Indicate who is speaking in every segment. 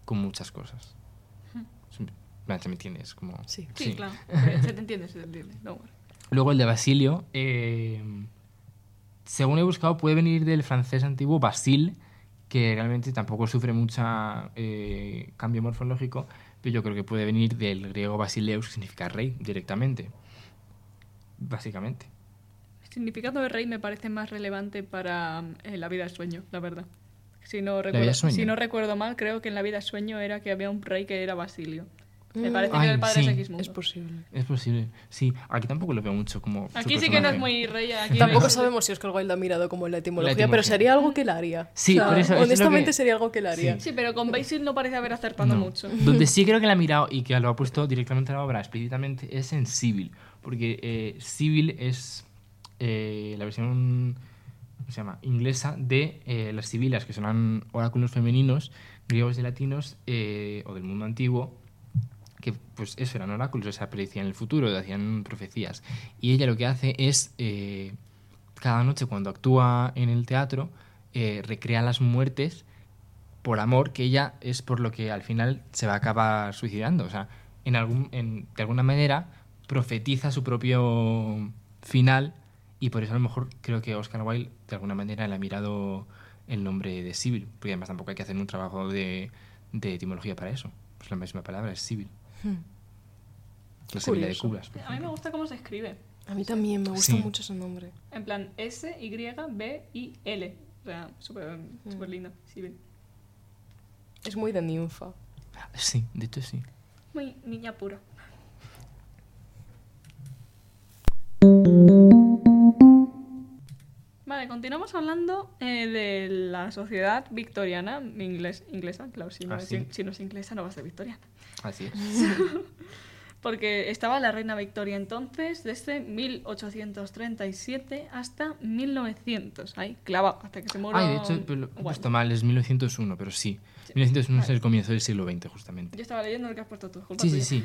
Speaker 1: con muchas cosas. ¿Se me entiendes? Como,
Speaker 2: Sí,
Speaker 3: claro. Se te entiende. No, bueno.
Speaker 1: Luego el de Basilio, según he buscado, puede venir del francés antiguo Basil, que realmente tampoco sufre mucha cambio morfológico, pero yo creo que puede venir del griego Basileus, que significa rey, directamente. Básicamente.
Speaker 3: El significado de rey me parece más relevante para la vida de sueño, la verdad. Si no recuerdo mal, creo que en la vida de sueño era que había un rey que era Basilio. Me parece que era el padre de Segismundo.
Speaker 2: Es posible.
Speaker 1: Es posible, sí. Aquí tampoco lo veo mucho como
Speaker 3: aquí sí que no es muy rey. Aquí
Speaker 2: tampoco sabemos si Oscar Wilde ha mirado como la etimología, pero sería algo que él haría.
Speaker 1: Sí,
Speaker 2: o sea,
Speaker 1: por eso,
Speaker 2: honestamente sería algo que él haría.
Speaker 3: Sí, pero con Basil no parece haber acertado mucho.
Speaker 1: Donde sí creo que la ha mirado y que lo ha puesto directamente en la obra explícitamente es en Sibyl, porque Sibyl es la versión se llama inglesa de las sibilas, que son oráculos femeninos griegos y latinos o del mundo antiguo, que pues eso eran oráculos, o sea, predecían el futuro, hacían profecías. Y ella lo que hace es cada noche cuando actúa en el teatro recrea las muertes por amor, que ella es por lo que al final se va a acabar suicidando. O sea, de alguna manera profetiza su propio final, y por eso a lo mejor creo que Oscar Wilde de alguna manera le ha mirado el nombre de Sibyl, porque además tampoco hay que hacer un trabajo de etimología para eso. Pues la misma palabra es Sibyl. La Sibila de Cubas.
Speaker 3: A mí me gusta cómo se escribe.
Speaker 2: A mí también me gusta mucho ese nombre.
Speaker 3: En plan S-Y-B-I-L. O sea, súper lindo. Sibyl.
Speaker 2: Es muy de ninfa.
Speaker 1: Sí, de hecho sí.
Speaker 3: Muy niña pura. Vale, continuamos hablando de la sociedad victoriana inglesa. Claro, si no es inglesa no va a ser victoriana.
Speaker 1: Así es.
Speaker 3: Porque estaba la reina Victoria entonces desde 1837 hasta 1900. Ahí, clavado, hasta que se murió.
Speaker 1: De hecho, lo he puesto mal, es 1901, pero sí. 1901 es el comienzo del siglo XX, justamente.
Speaker 3: Yo estaba leyendo lo que has puesto tú.
Speaker 1: Sí.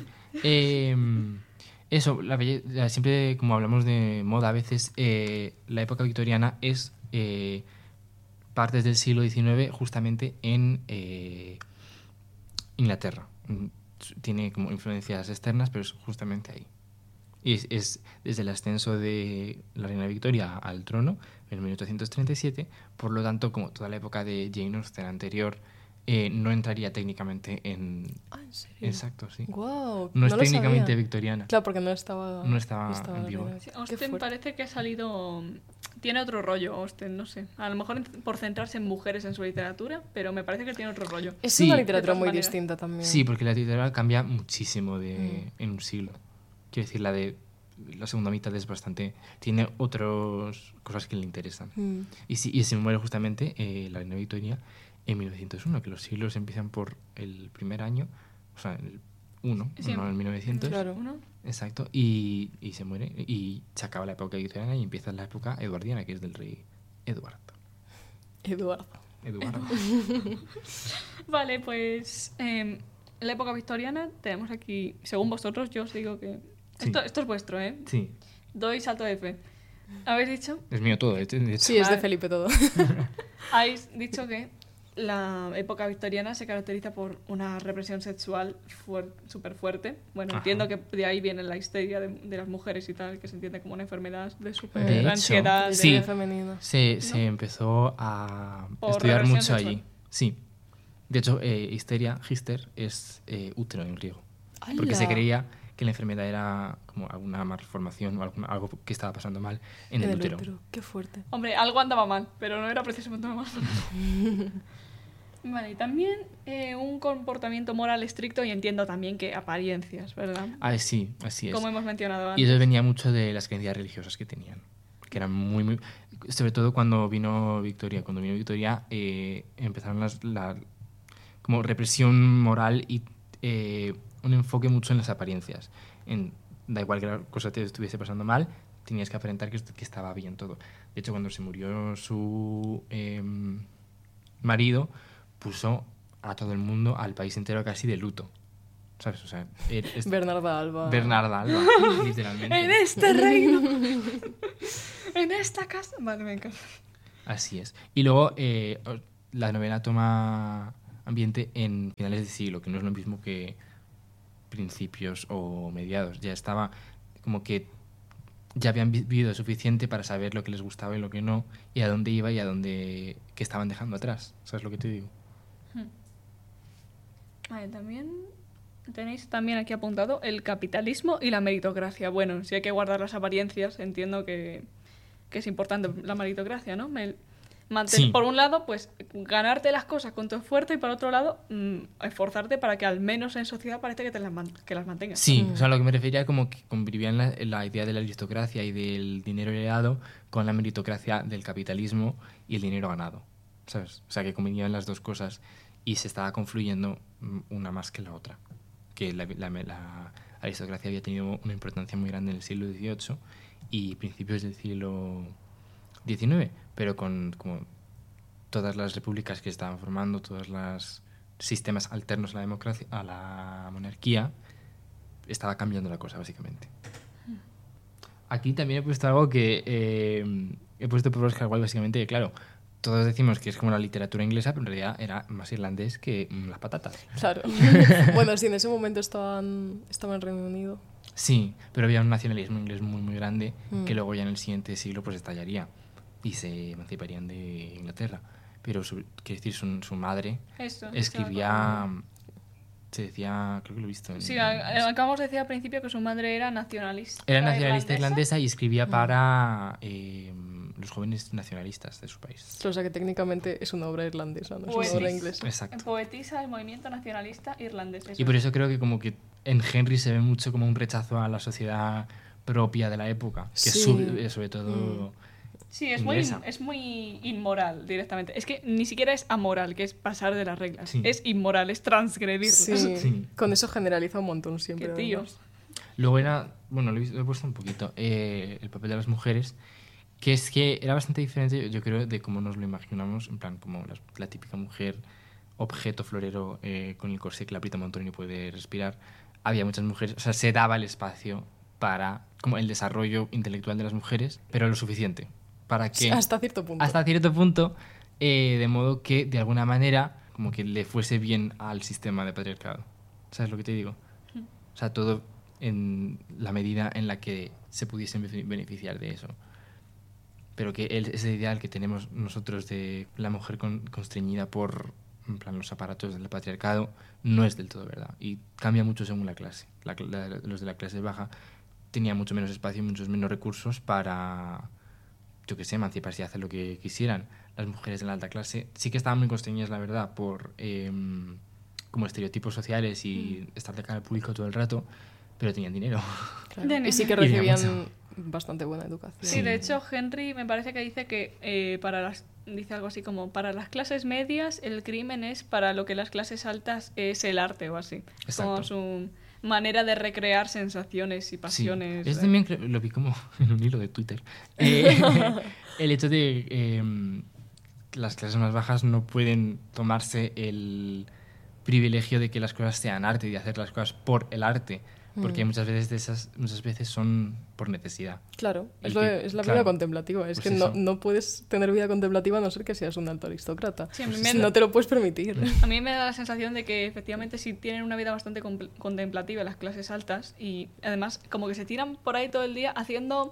Speaker 1: Eso, siempre como hablamos de moda a veces, la época victoriana es partes del siglo XIX justamente en Inglaterra. Tiene como influencias externas, pero es justamente ahí. Y es desde el ascenso de la reina Victoria al trono en 1837, por lo tanto, como toda la época de Jane Austen anterior, no entraría técnicamente en...
Speaker 2: ¿En serio?
Speaker 1: Exacto, sí.
Speaker 2: Wow,
Speaker 1: no es técnicamente victoriana.
Speaker 2: Claro, porque no estaba
Speaker 1: en vigor.
Speaker 3: Sí, Austen parece que ha salido... Tiene otro rollo, Austen, no sé. A lo mejor por centrarse en mujeres en su literatura, pero me parece que tiene otro rollo.
Speaker 2: Es una literatura muy distinta también.
Speaker 1: Sí, porque la literatura cambia muchísimo en un siglo. Quiero decir, la de la segunda mitad es bastante... Tiene otras cosas que le interesan. Y se muere justamente la reina Victoria en 1901, que los siglos empiezan por el primer año, o sea, el 1,
Speaker 3: sí,
Speaker 1: no el 1900.
Speaker 2: Claro.
Speaker 1: Exacto, y se muere, y se acaba la época victoriana y empieza la época eduardiana, que es del rey Eduardo.
Speaker 3: Vale, pues la época victoriana tenemos aquí, según vosotros, yo os digo que...
Speaker 1: Sí.
Speaker 3: Esto es vuestro, ¿eh?
Speaker 1: Sí.
Speaker 3: Doy salto de fe. ¿Habéis dicho?
Speaker 1: Es mío todo, de hecho.
Speaker 2: Sí, es de Felipe todo.
Speaker 3: Habéis dicho que la época victoriana se caracteriza por una represión sexual súper fuerte. Bueno, entiendo que de ahí viene la histeria de las mujeres y tal, que se entiende como una enfermedad de súper ansiedad.
Speaker 1: Sí,
Speaker 2: femenina.
Speaker 1: Se empezó a estudiar mucho
Speaker 3: sexual.
Speaker 1: allí. Sí. De hecho, histeria, hister, es útero en griego.
Speaker 2: ¡Hala!
Speaker 1: Porque se creía que la enfermedad era como alguna malformación o algo que estaba pasando mal en el útero.
Speaker 2: Qué fuerte.
Speaker 3: Hombre, algo andaba mal, pero no era precisamente mal. Vale, y también un comportamiento moral estricto, y entiendo también que apariencias, ¿verdad?
Speaker 1: Sí, así es.
Speaker 3: Como hemos mencionado antes.
Speaker 1: Y eso venía mucho de las creencias religiosas que tenían, que eran muy... Sobre todo cuando vino Victoria. Cuando vino Victoria empezaron la como represión moral y un enfoque mucho en las apariencias. Da igual que la cosa te estuviese pasando mal, tenías que aparentar que estaba bien todo. De hecho, cuando se murió su marido, puso a todo el mundo, al país entero, casi de luto. ¿Sabes? O sea,
Speaker 2: Bernarda Alba,
Speaker 1: literalmente.
Speaker 3: En este reino. En esta casa. Vale, me encanta.
Speaker 1: Así es. Y luego la novela toma ambiente en finales de siglo, que no es lo mismo que principios o mediados. Ya estaba como que ya habían vivido suficiente para saber lo que les gustaba y lo que no, y a dónde iba y a dónde qué estaban dejando atrás. ¿Sabes lo que te digo?
Speaker 3: Vale, también tenéis también aquí apuntado el capitalismo y la meritocracia. Bueno, si hay que guardar las apariencias, entiendo que es importante la meritocracia, ¿no?
Speaker 1: Sí.
Speaker 3: Por un lado, pues ganarte las cosas con tu esfuerzo y por otro lado, esforzarte para que al menos en sociedad parezca que las mantengas.
Speaker 1: Sí, o sea, lo que me refería como que convivían la idea de la aristocracia y del dinero heredado con la meritocracia del capitalismo y el dinero ganado, ¿sabes? O sea, que convivían las dos cosas y se estaba confluyendo una más que la otra. Que la aristocracia había tenido una importancia muy grande en el siglo XVIII y principios del siglo XIX, pero con como todas las repúblicas que estaban formando, todos los sistemas alternos a la democracia, a la monarquía, estaba cambiando la cosa, básicamente. Aquí también he puesto algo que he puesto por Oscar Wilde, básicamente, que claro, todos decimos que es como la literatura inglesa, pero en realidad era más irlandés que las patatas.
Speaker 2: Claro. Bueno, sí, en ese momento estaba en Reino Unido.
Speaker 1: Sí, pero había un nacionalismo inglés muy, muy grande que luego ya en el siguiente siglo pues estallaría y se emanciparían de Inglaterra. Pero, quiero decir, su madre escribía... Se decía, creo que lo he visto.
Speaker 3: Sí, acabamos de decir al principio que su madre era nacionalista.
Speaker 1: Era nacionalista irlandesa y escribía para los jóvenes nacionalistas de su país.
Speaker 2: O sea que técnicamente es una obra irlandesa, no es una obra inglesa.
Speaker 1: Exacto.
Speaker 3: Poetisa del movimiento nacionalista irlandés.
Speaker 1: Y por eso creo que como que en Henry se ve mucho como un rechazo a la sociedad propia de la época, que es sobre todo...
Speaker 3: Sí, es muy inmoral directamente. Es que ni siquiera es amoral, que es pasar de las reglas. Sí. Es inmoral, es transgredir.
Speaker 2: Sí. Con eso generaliza un montón siempre.
Speaker 3: Qué tíos.
Speaker 1: Luego era, bueno, lo he puesto un poquito, el papel de las mujeres, que es que era bastante diferente, yo creo, de cómo nos lo imaginamos, en plan, como la típica mujer objeto florero con el corsé que la aprieta un montón y no puede respirar. Había muchas mujeres, o sea, se daba el espacio para como el desarrollo intelectual de las mujeres, pero lo suficiente. Para que,
Speaker 2: hasta cierto punto.
Speaker 1: Hasta cierto punto, de modo que de alguna manera como que le fuese bien al sistema de patriarcado. ¿Sabes lo que te digo? O sea, todo en la medida en la que se pudiesen beneficiar de eso. Pero que ese ideal que tenemos nosotros de la mujer constreñida por en plan, los aparatos del patriarcado no es del todo verdad. Y cambia mucho según la clase. Los de la clase baja tenían mucho menos espacio y muchos menos recursos para... yo qué sé, emanciparse y hacer lo que quisieran. Las mujeres de la alta clase sí que estaban muy constreñidas, la verdad, por como estereotipos sociales y estar de cara al público todo el rato, pero tenían dinero.
Speaker 2: Claro. Y sí que recibían bastante buena educación.
Speaker 3: Sí, de hecho, Henry me parece que dice que dice algo así como para las clases medias el crimen es para lo que las clases altas es el arte o así.
Speaker 1: Exacto.
Speaker 3: Como su manera de recrear sensaciones y pasiones.
Speaker 1: Sí. Eso también lo vi como en un hilo de Twitter. El hecho de las clases más bajas no pueden tomarse el privilegio de que las cosas sean arte y de hacer las cosas por el arte, porque muchas veces son por necesidad.
Speaker 2: Claro, es la vida contemplativa. Es pues que no puedes tener vida contemplativa a no ser que seas un alto aristócrata. Sí, no te lo puedes permitir.
Speaker 3: A mí me da la sensación de que efectivamente sí tienen una vida bastante contemplativa las clases altas y además como que se tiran por ahí todo el día haciendo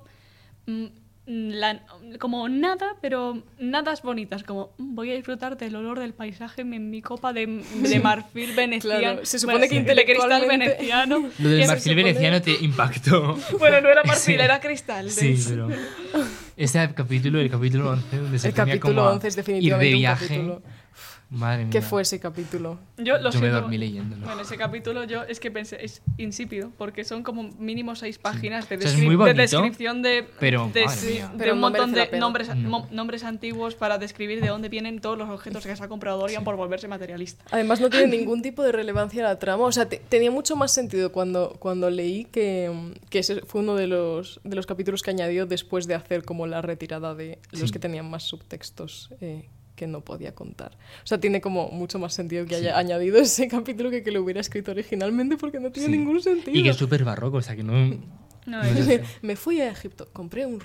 Speaker 3: como nada, pero nadas bonitas, como voy a disfrutar del olor del paisaje en mi copa de marfil veneciano.
Speaker 2: Claro, se supone que intelectualmente...
Speaker 3: de cristal veneciano.
Speaker 1: Lo del marfil veneciano te impactó.
Speaker 3: Bueno, no era marfil, era cristal.
Speaker 1: Sí, pero... el capítulo 11, donde se
Speaker 2: el capítulo 11 es definitivamente
Speaker 1: ir de viaje.
Speaker 2: Un capítulo.
Speaker 1: Madre mía.
Speaker 2: ¿Qué fue ese capítulo?
Speaker 3: Yo
Speaker 1: me dormí leyéndolo.
Speaker 3: Bueno, ese capítulo yo es que pensé, es insípido, porque son como mínimo 6 páginas de,
Speaker 1: de
Speaker 3: descripción de un montón de nombres antiguos para describir de dónde vienen todos los objetos que se ha comprado Dorian por volverse materialista.
Speaker 2: Además no tiene ningún tipo de relevancia la trama. O sea, tenía mucho más sentido cuando leí que ese fue uno de los capítulos que añadió después de hacer como la retirada de los que tenían más subtextos que no podía contar. O sea, tiene como mucho más sentido que haya añadido ese capítulo que lo hubiera escrito originalmente porque no tiene ningún sentido.
Speaker 1: Y que es súper barroco, o sea, que no...
Speaker 2: Me fui a Egipto, compré un rubí.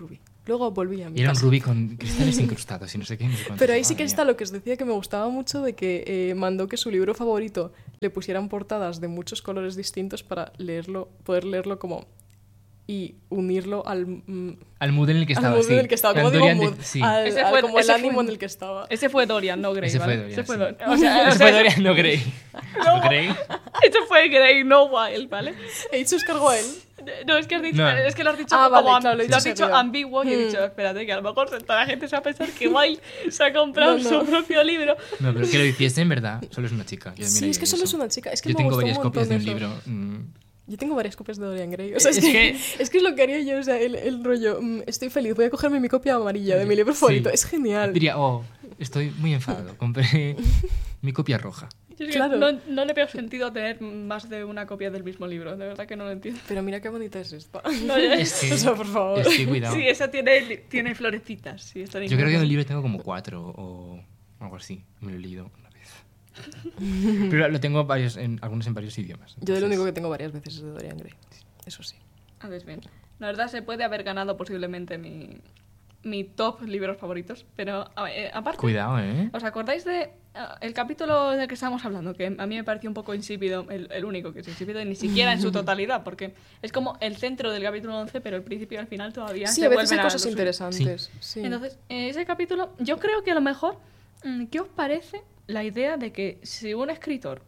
Speaker 2: luego volví a mi
Speaker 1: Y era un
Speaker 2: casa.
Speaker 1: rubí con cristales incrustados y no sé qué. No sé cuánto.
Speaker 2: Pero ahí sí que
Speaker 1: Madre
Speaker 2: está
Speaker 1: mía.
Speaker 2: lo que os decía que me gustaba mucho de que mandó que su libro favorito le pusieran portadas de muchos colores distintos para leerlo, poder leerlo como y unirlo al
Speaker 1: Al mood en el que
Speaker 2: al
Speaker 1: estaba,
Speaker 2: mood
Speaker 1: sí.
Speaker 2: en el que estaba, como
Speaker 1: Al
Speaker 2: digo
Speaker 1: Dorian
Speaker 2: mood,
Speaker 1: sí.
Speaker 3: Ese fue-
Speaker 2: como el
Speaker 3: ese
Speaker 2: ánimo
Speaker 3: fue-
Speaker 2: en el que estaba.
Speaker 3: Ese fue Dorian, no Grey,
Speaker 1: Ese fue
Speaker 3: ¿vale?
Speaker 1: Dorian,
Speaker 3: Ese fue
Speaker 1: sí.
Speaker 3: Dorian. O sea,
Speaker 1: Ese fue Dorian, no Grey. ¿No Grey?
Speaker 3: ese fue Grey, no Wilde, ¿vale?
Speaker 2: He dicho Oscar Wilde.
Speaker 3: No, es que, has dicho,
Speaker 1: No.
Speaker 3: es que lo has dicho
Speaker 2: Ah,
Speaker 3: como
Speaker 2: vale, claro, lo he
Speaker 3: lo has
Speaker 2: dicho
Speaker 3: dicho
Speaker 2: seguido.
Speaker 3: ambiguo y he dicho, espérate, que a lo mejor toda la gente se va a pensar que Wilde se ha comprado
Speaker 2: No, no.
Speaker 3: su propio libro.
Speaker 1: No, pero que lo hiciese en verdad. Solo es una chica. Yo
Speaker 2: Sí,
Speaker 1: admiraría
Speaker 2: es que solo es
Speaker 1: eso.
Speaker 2: una chica. Es que
Speaker 1: Yo
Speaker 2: me
Speaker 1: tengo
Speaker 2: gustó
Speaker 1: varias
Speaker 2: un
Speaker 1: copias de
Speaker 2: montón
Speaker 1: un
Speaker 2: eso.
Speaker 1: libro.
Speaker 2: Yo tengo varias copias de Dorian Gray. O sea, es,
Speaker 1: Es
Speaker 2: que es lo que haría yo. O sea, el rollo, estoy feliz, voy a cogerme mi copia amarilla de mi libro
Speaker 1: Sí.
Speaker 2: favorito. Es genial.
Speaker 1: Diría, estoy muy enfadado. Compré mi copia roja.
Speaker 3: Yo es que
Speaker 2: Claro.
Speaker 3: no le veo sentido a tener más de una copia del mismo libro, de verdad que no lo entiendo.
Speaker 2: Pero mira qué bonita es esta.
Speaker 3: No, ya-
Speaker 1: Es que,
Speaker 2: O sea, por favor.
Speaker 1: es que cuidado.
Speaker 3: Sí, esa tiene florecitas. Sí, está
Speaker 1: Yo creo que en el libro tengo como 4 o algo así. Me lo he leído una vez. Pero lo tengo algunos en varios idiomas.
Speaker 2: Yo del
Speaker 1: entonces-
Speaker 2: único que tengo varias veces es de Dorian Gray. Eso sí.
Speaker 3: A ver, bien. La verdad se puede haber ganado posiblemente mi top libros favoritos, pero aparte...
Speaker 1: Cuidado, ¿eh?
Speaker 3: ¿Os acordáis de el capítulo del que estábamos hablando? Que a mí me pareció un poco insípido, el único que es insípido, y ni siquiera en su totalidad, porque es como el centro del capítulo 11, pero el principio y el final todavía
Speaker 2: Sí,
Speaker 3: se
Speaker 2: a veces
Speaker 3: vuelven
Speaker 2: hay
Speaker 3: a
Speaker 2: cosas
Speaker 3: lo suyo.
Speaker 2: interesantes. Sí.
Speaker 3: Entonces, ese capítulo, yo creo que a lo mejor, ¿qué os parece la idea de que si un escritor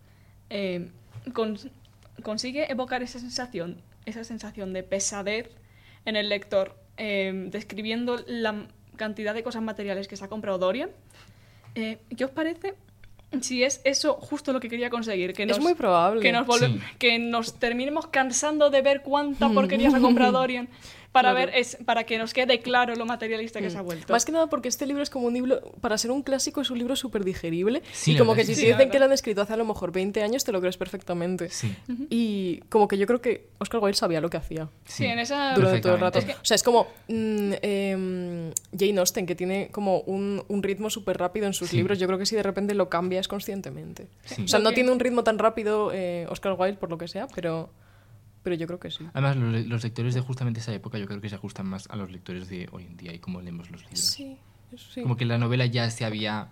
Speaker 3: consigue evocar esa sensación de pesadez en el lector, describiendo la cantidad de cosas materiales que se ha comprado Dorian, ¿qué os parece si es eso justo lo que quería conseguir? Que
Speaker 2: Es muy probable.
Speaker 1: Sí.
Speaker 3: Que nos terminemos cansando de ver cuánta porquería se ha comprado Dorian para
Speaker 2: Claro.
Speaker 3: para que nos quede claro lo materialista que se ha vuelto.
Speaker 2: Más que nada porque este libro es como un libro, para ser un clásico, es un libro súper digerible.
Speaker 1: Sí,
Speaker 2: y
Speaker 1: la
Speaker 2: como
Speaker 1: verdad
Speaker 2: que
Speaker 1: es
Speaker 2: si
Speaker 1: que
Speaker 2: te
Speaker 3: sí.
Speaker 2: dicen
Speaker 3: Sí,
Speaker 2: que
Speaker 3: la
Speaker 2: lo han escrito hace a lo mejor 20 años, te lo crees perfectamente.
Speaker 1: Sí.
Speaker 2: Y como que yo creo que Oscar Wilde sabía lo que hacía
Speaker 3: Sí, en esa...
Speaker 2: durante todo el rato.
Speaker 1: Perfectamente.
Speaker 2: O sea, es como Jane Austen, que tiene como un ritmo súper rápido en sus
Speaker 1: Sí.
Speaker 2: libros. Yo creo que si de repente lo cambia es conscientemente.
Speaker 1: Sí.
Speaker 2: O sea, no
Speaker 3: Ok.
Speaker 2: tiene un ritmo tan rápido Oscar Wilde, por lo que sea, pero yo creo que sí.
Speaker 1: Además, los lectores de justamente esa época yo creo que se ajustan más a los lectores de hoy en día y cómo leemos los libros.
Speaker 2: Sí, eso sí.
Speaker 1: Como que la novela ya sabía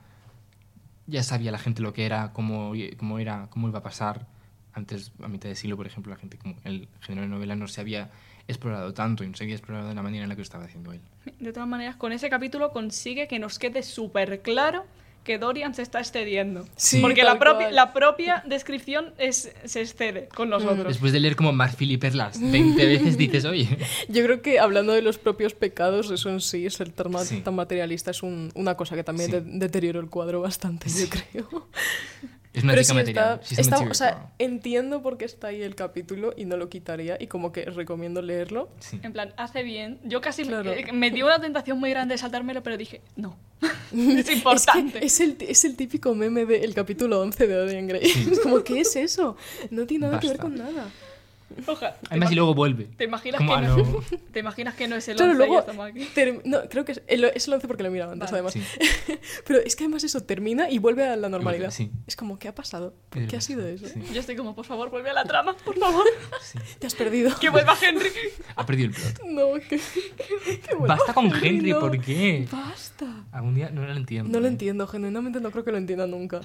Speaker 1: la gente lo que era, cómo iba a pasar. Antes, a mitad de siglo, por ejemplo, la gente, como el género de novela no se había explorado tanto y no se había explorado de la manera en la que lo estaba haciendo él.
Speaker 3: De todas maneras, con ese capítulo consigue que nos quede súper claro que Dorian se está excediendo.
Speaker 2: Sí,
Speaker 3: Porque
Speaker 2: tal cual.
Speaker 3: la propia descripción se excede con nosotros.
Speaker 1: Después de leer como Marfil y Perlas 20 veces dices, oye,
Speaker 2: Yo creo que hablando de los propios pecados, eso en sí, ser tan
Speaker 1: Sí.
Speaker 2: materialista, es una cosa que también
Speaker 1: Sí.
Speaker 2: deterioró el cuadro bastante, yo creo.
Speaker 1: es una
Speaker 2: Pero
Speaker 1: chica
Speaker 2: sí
Speaker 1: material. Sí, es una
Speaker 2: está,
Speaker 1: chica-
Speaker 2: o sea, entiendo por qué está ahí el capítulo y no lo quitaría y como que recomiendo leerlo.
Speaker 1: sí.
Speaker 3: En plan, hace bien. Yo casi
Speaker 2: Claro.
Speaker 3: me dio una tentación muy grande de saltármelo, pero dije, no. Es importante.
Speaker 2: Es el típico meme del capítulo 11 de Dorian Gray. Es como, ¿qué es eso? No tiene nada que ver
Speaker 1: Basta.
Speaker 2: con nada.
Speaker 3: Ojalá.
Speaker 1: Además, y luego vuelve.
Speaker 3: ¿Te imaginas,
Speaker 1: Como
Speaker 3: que
Speaker 1: a
Speaker 3: no,
Speaker 1: lo-
Speaker 3: ¿Te imaginas que no es el 11
Speaker 2: Claro,
Speaker 3: y
Speaker 2: luego
Speaker 3: estamos aquí?
Speaker 2: no, creo que es el 11 porque lo he mirado antes,
Speaker 3: Vale.
Speaker 2: además.
Speaker 1: Sí.
Speaker 2: Pero es que además eso termina y vuelve a la normalidad.
Speaker 1: Sí.
Speaker 2: Es como, ¿qué ha pasado? ¿Por qué ha sido eso?
Speaker 1: Sí,
Speaker 3: Yo estoy como, por favor, vuelve a la trama, por favor.
Speaker 1: sí.
Speaker 2: Te has perdido.
Speaker 3: Que vuelva Henry.
Speaker 1: Ha perdido el plot.
Speaker 2: No, que vuelva
Speaker 1: Basta con Henry,
Speaker 2: no.
Speaker 1: ¿por qué?
Speaker 2: Basta.
Speaker 1: Algún día no lo entiendo.
Speaker 2: No lo
Speaker 1: ¿eh?
Speaker 2: entiendo, genuinamente no creo que lo entienda nunca.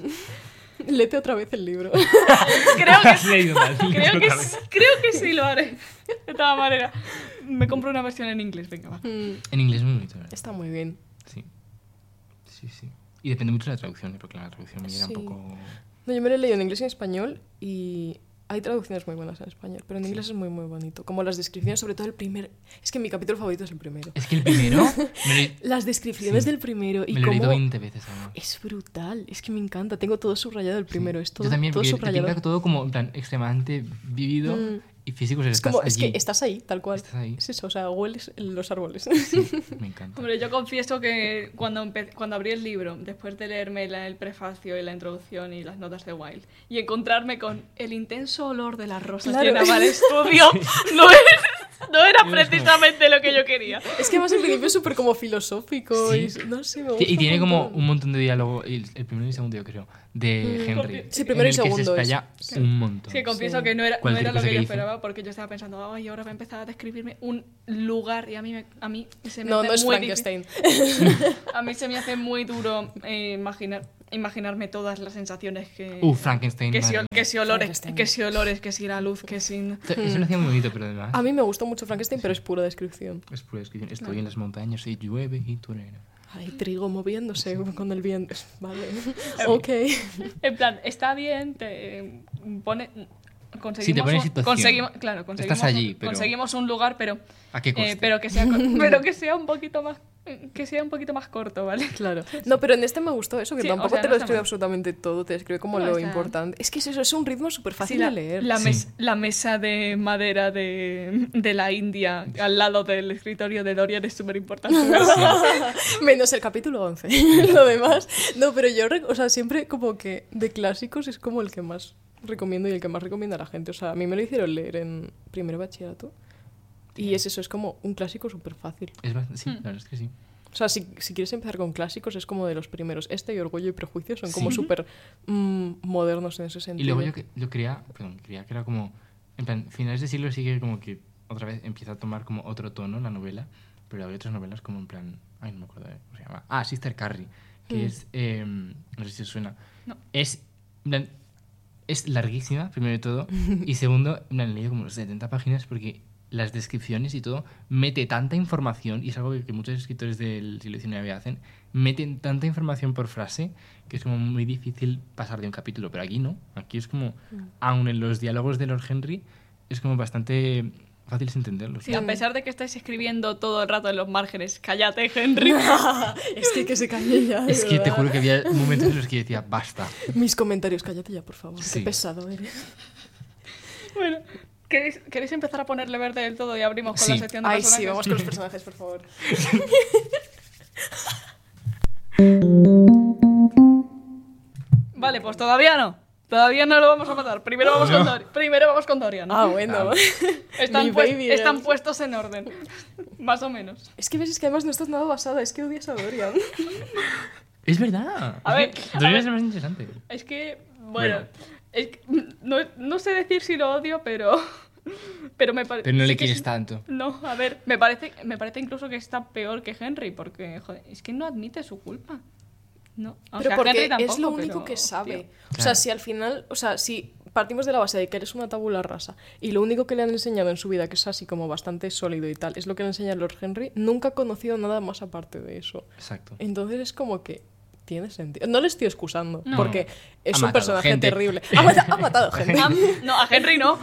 Speaker 2: Léete otra vez el libro.
Speaker 3: Creo que
Speaker 1: Has leído mal.
Speaker 3: creo que sí lo haré. De todas maneras, me compro una versión en inglés, venga, va.
Speaker 1: En inglés es muy bonito, ¿verdad?
Speaker 2: Está muy bien.
Speaker 1: Sí. Sí, sí. Y depende mucho de la traducción, ¿eh? Porque la traducción me era
Speaker 2: Sí.
Speaker 1: un poco...
Speaker 2: No, yo me lo he leído en inglés y en español y hay traducciones muy buenas en español, pero en inglés es muy, muy bonito. Como las descripciones, sobre todo el primer... Es que mi capítulo favorito es el primero.
Speaker 1: Es que el primero
Speaker 2: Las descripciones
Speaker 1: Sí.
Speaker 2: del primero y
Speaker 1: me lo he leído
Speaker 2: cómo...
Speaker 1: 20 veces. además.
Speaker 2: Es brutal, es que me encanta. Tengo todo subrayado el primero, es todo,
Speaker 1: Yo también,
Speaker 2: todo
Speaker 1: porque te
Speaker 2: subrayado.
Speaker 1: pinta todo como en plan, extremadamente vivido y físico. O sea,
Speaker 2: Es
Speaker 1: estás
Speaker 2: como,
Speaker 1: allí.
Speaker 2: es que estás ahí, tal cual.
Speaker 1: Estás ahí.
Speaker 2: Es eso, o sea, hueles los árboles.
Speaker 1: Sí, me encanta.
Speaker 3: Hombre, yo confieso que cuando abrí el libro, después de leerme el prefacio y la introducción y las notas de Wilde, y encontrarme con el intenso olor de las rosas
Speaker 2: Claro.
Speaker 3: llenaban el estudio, no es... No era precisamente lo que yo quería.
Speaker 2: Es que además el principio es súper como filosófico
Speaker 1: Sí.
Speaker 2: y no sé, me gusta
Speaker 1: Y tiene
Speaker 2: un
Speaker 1: como
Speaker 2: montón.
Speaker 1: un montón de diálogo, el primero y el segundo yo creo, de Henry.
Speaker 2: Sí, primero y
Speaker 1: en el que
Speaker 2: segundo
Speaker 1: se
Speaker 2: es.
Speaker 1: explaya un montón.
Speaker 3: Sí, confieso
Speaker 2: Sí.
Speaker 3: que no era
Speaker 1: Cualquier
Speaker 3: lo
Speaker 1: cosa
Speaker 3: que
Speaker 1: que
Speaker 3: yo
Speaker 1: dice.
Speaker 3: esperaba, porque yo estaba pensando, ay, ahora va a empezar a describirme un lugar y a mí se me
Speaker 2: No,
Speaker 3: hace
Speaker 2: no es
Speaker 3: muy
Speaker 2: Frankenstein.
Speaker 3: a mí se me hace muy duro imaginarme todas las sensaciones que...
Speaker 1: Frankenstein.
Speaker 3: que si,
Speaker 1: madre
Speaker 3: que
Speaker 1: mía.
Speaker 3: si olores,
Speaker 2: Frankenstein.
Speaker 3: que si la luz, que si...
Speaker 1: Eso lo hacía muy bonito, pero además
Speaker 2: A mí me gustó mucho Frankenstein, pero es pura descripción.
Speaker 1: es pura descripción. Estoy en las montañas y llueve y tú eres.
Speaker 2: Hay trigo moviéndose con el viento. Vale. Ok.
Speaker 3: En plan, está bien, te pone...
Speaker 1: Sí, te pone en situación.
Speaker 3: Conseguimos
Speaker 1: allí, pero-
Speaker 3: conseguimos un lugar, pero
Speaker 1: ¿A qué coste?
Speaker 3: pero que sea un poquito más corto, ¿vale?
Speaker 2: Claro. No, pero en este me gustó eso, que
Speaker 3: Sí,
Speaker 2: tampoco
Speaker 3: o sea,
Speaker 2: te
Speaker 3: no
Speaker 2: lo
Speaker 3: está
Speaker 2: describe
Speaker 3: mal.
Speaker 2: absolutamente todo, te describe como
Speaker 3: No,
Speaker 2: lo
Speaker 3: está-
Speaker 2: importante. Es que es eso, es un ritmo súper fácil
Speaker 3: Sí,
Speaker 2: de leer.
Speaker 1: Sí.
Speaker 3: La mesa de madera de la India al lado del escritorio de Dorian es súper importante.
Speaker 2: Menos el capítulo 11. Lo demás. No, pero yo, o sea, siempre como que de clásicos es como el que más recomiendo y el que más recomienda a la gente. O sea, a mí me lo hicieron leer en primero bachillerato. Y es eso, es como un clásico súper fácil.
Speaker 1: Sí, la verdad es que sí.
Speaker 2: O sea, si quieres empezar con clásicos, es como de los primeros. Este y Orgullo y Prejuicio son como
Speaker 1: Sí.
Speaker 2: súper modernos en ese
Speaker 1: Y
Speaker 2: sentido.
Speaker 1: luego yo creía que era como, en plan, finales de siglo sí que como que otra vez empieza a tomar como otro tono la novela, pero hay otras novelas como en plan, ay, no me acuerdo de cómo se llama. Ah, Sister Carrie, que es, no sé si os suena.
Speaker 3: No.
Speaker 1: Es, en plan, es larguísima, primero de todo, y segundo, en plan, he leído como 70 páginas porque las descripciones y todo mete tanta información, y es algo que muchos escritores del siglo XIX hacen, meten tanta información por frase que es como muy difícil pasar de un capítulo, pero aquí no, aquí es como, aun en los diálogos de Lord Henry, es como bastante fácil de entenderlos.
Speaker 3: Sí, a pesar de que estáis escribiendo todo el rato en los márgenes, cállate, Henry.
Speaker 2: Es que se calle ya. de
Speaker 1: Es que te
Speaker 2: verdad.
Speaker 1: juro que había momentos en los que decía, basta.
Speaker 2: Mis comentarios, cállate ya, por favor.
Speaker 1: Sí.
Speaker 2: Qué pesado eres.
Speaker 3: Bueno, ¿queréis empezar a ponerle verde del todo y abrimos con
Speaker 1: Sí.
Speaker 3: la sección de
Speaker 2: Ay,
Speaker 3: personajes?
Speaker 2: sí, vamos con los personajes, por favor.
Speaker 3: Vale, pues todavía no. Todavía no lo vamos a matar. Primero vamos con Dorian.
Speaker 2: Ah, bueno.
Speaker 3: Están,
Speaker 2: Mi baby
Speaker 3: están
Speaker 2: girl.
Speaker 3: puestos en orden. Más o menos.
Speaker 2: Es que ves, que además no estás nada basada, es que odias a Dorian.
Speaker 1: Es verdad.
Speaker 3: A ver,
Speaker 1: Es que Dorian es el más interesante.
Speaker 3: Es que, bueno,
Speaker 1: Bueno.
Speaker 3: es que no sé decir si lo odio, pero me parece...
Speaker 1: Pero no le quieres tanto.
Speaker 3: No, a ver, me parece incluso que está peor que Henry, porque, joder, es que no admite su culpa. No, o
Speaker 2: Pero
Speaker 3: sea,
Speaker 2: porque
Speaker 3: Henry tampoco,
Speaker 2: es lo único
Speaker 3: pero,
Speaker 2: que sabe.
Speaker 3: tío.
Speaker 2: O sea,
Speaker 1: Claro.
Speaker 2: si al final, o sea, si partimos de la base de que eres una tabula rasa y lo único que le han enseñado en su vida, que es así como bastante sólido y tal, es lo que le enseña Lord Henry, nunca ha conocido nada más aparte de eso.
Speaker 1: Exacto.
Speaker 2: Entonces es como que tiene sentido. No le estoy excusando,
Speaker 3: No.
Speaker 2: porque es
Speaker 1: Ha
Speaker 2: un
Speaker 1: matado
Speaker 2: personaje
Speaker 1: gente.
Speaker 2: terrible. Ha matado gente.
Speaker 3: No, a Henry no.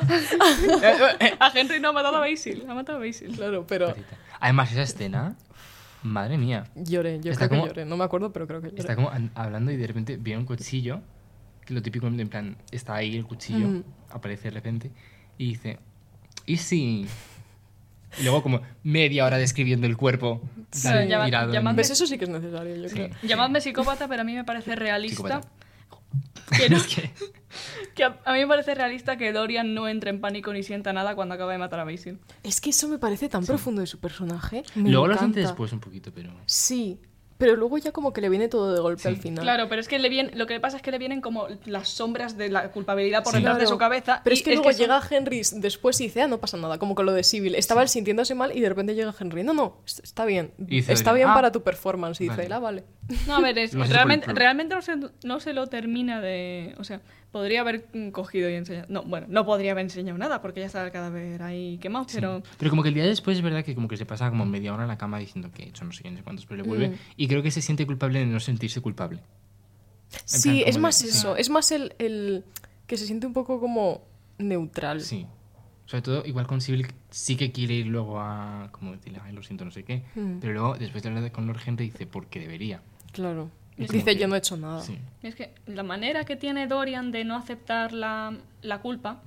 Speaker 3: A Henry no ha matado a Basil. Ha matado a Basil.
Speaker 2: Claro, pero
Speaker 1: Además, esa escena, madre mía,
Speaker 2: lloré, yo
Speaker 1: Está
Speaker 2: creo
Speaker 1: como-
Speaker 2: que lloré. No me acuerdo, pero creo que lloré.
Speaker 1: está como hablando y de repente ve un cuchillo, que lo típico, en plan, está ahí el cuchillo, aparece de repente, y dice, ¿y si...? Y luego como media hora describiendo el cuerpo
Speaker 2: Sí.
Speaker 1: tal,
Speaker 3: Llama-
Speaker 1: tirado en-
Speaker 3: llamadme-
Speaker 2: ¿Ves? Eso sí que es necesario, yo
Speaker 1: Sí.
Speaker 2: creo.
Speaker 3: Llamadme psicópata, pero a mí me parece realista
Speaker 1: Psicópata.
Speaker 3: que, no-
Speaker 1: Es que-
Speaker 3: que a mí me parece realista que Dorian no entre en pánico ni sienta nada cuando acaba de matar a Basil.
Speaker 2: Es que eso me parece tan profundo de su personaje. Me
Speaker 1: Luego lo siente
Speaker 2: encanta.
Speaker 1: después un poquito, pero...
Speaker 2: Sí, pero luego ya como que le viene todo de golpe
Speaker 1: Sí.
Speaker 2: al final.
Speaker 3: Claro, pero es que lo que le pasa es que le vienen como las sombras de la culpabilidad por
Speaker 1: Sí.
Speaker 3: detrás de
Speaker 2: Claro.
Speaker 3: su cabeza.
Speaker 2: Pero
Speaker 3: y
Speaker 2: es que luego
Speaker 3: son-
Speaker 2: llega Henry después y dice, no pasa nada, como con lo de Sybil. Estaba él sintiéndose mal y de repente llega Henry. No, está bien.
Speaker 1: Y dice
Speaker 2: Está
Speaker 1: Dorian,
Speaker 2: bien
Speaker 1: "Ah,
Speaker 2: para tu performance. Y dice,
Speaker 1: vale".
Speaker 2: vale.
Speaker 3: No, a ver,
Speaker 1: Lo has hecho por el pro.
Speaker 3: realmente no se lo termina de... O sea, podría haber cogido y enseñado... No, bueno, no podría haber enseñado nada porque ya estaba el cadáver ahí quemado, pero...
Speaker 1: Pero como que el día después es verdad que como que se pasa como media hora en la cama diciendo que he hecho no sé qué, no sé cuántos, pero le vuelve y creo que se siente culpable de no sentirse culpable.
Speaker 2: Sí,
Speaker 1: plan,
Speaker 2: es
Speaker 1: como
Speaker 2: más
Speaker 1: de-
Speaker 2: eso. Es más el que se siente un poco como neutral.
Speaker 1: Sí. Sobre todo, igual con Sybil sí que quiere ir luego a como decirle, ay, lo siento, no sé qué, pero luego después de hablar con Lord Henry dice, porque debería.
Speaker 2: Claro.
Speaker 1: Es como
Speaker 2: Dice,
Speaker 1: que-
Speaker 2: yo no he hecho nada.
Speaker 1: Sí.
Speaker 3: Es que la manera que tiene Dorian de no aceptar la culpa,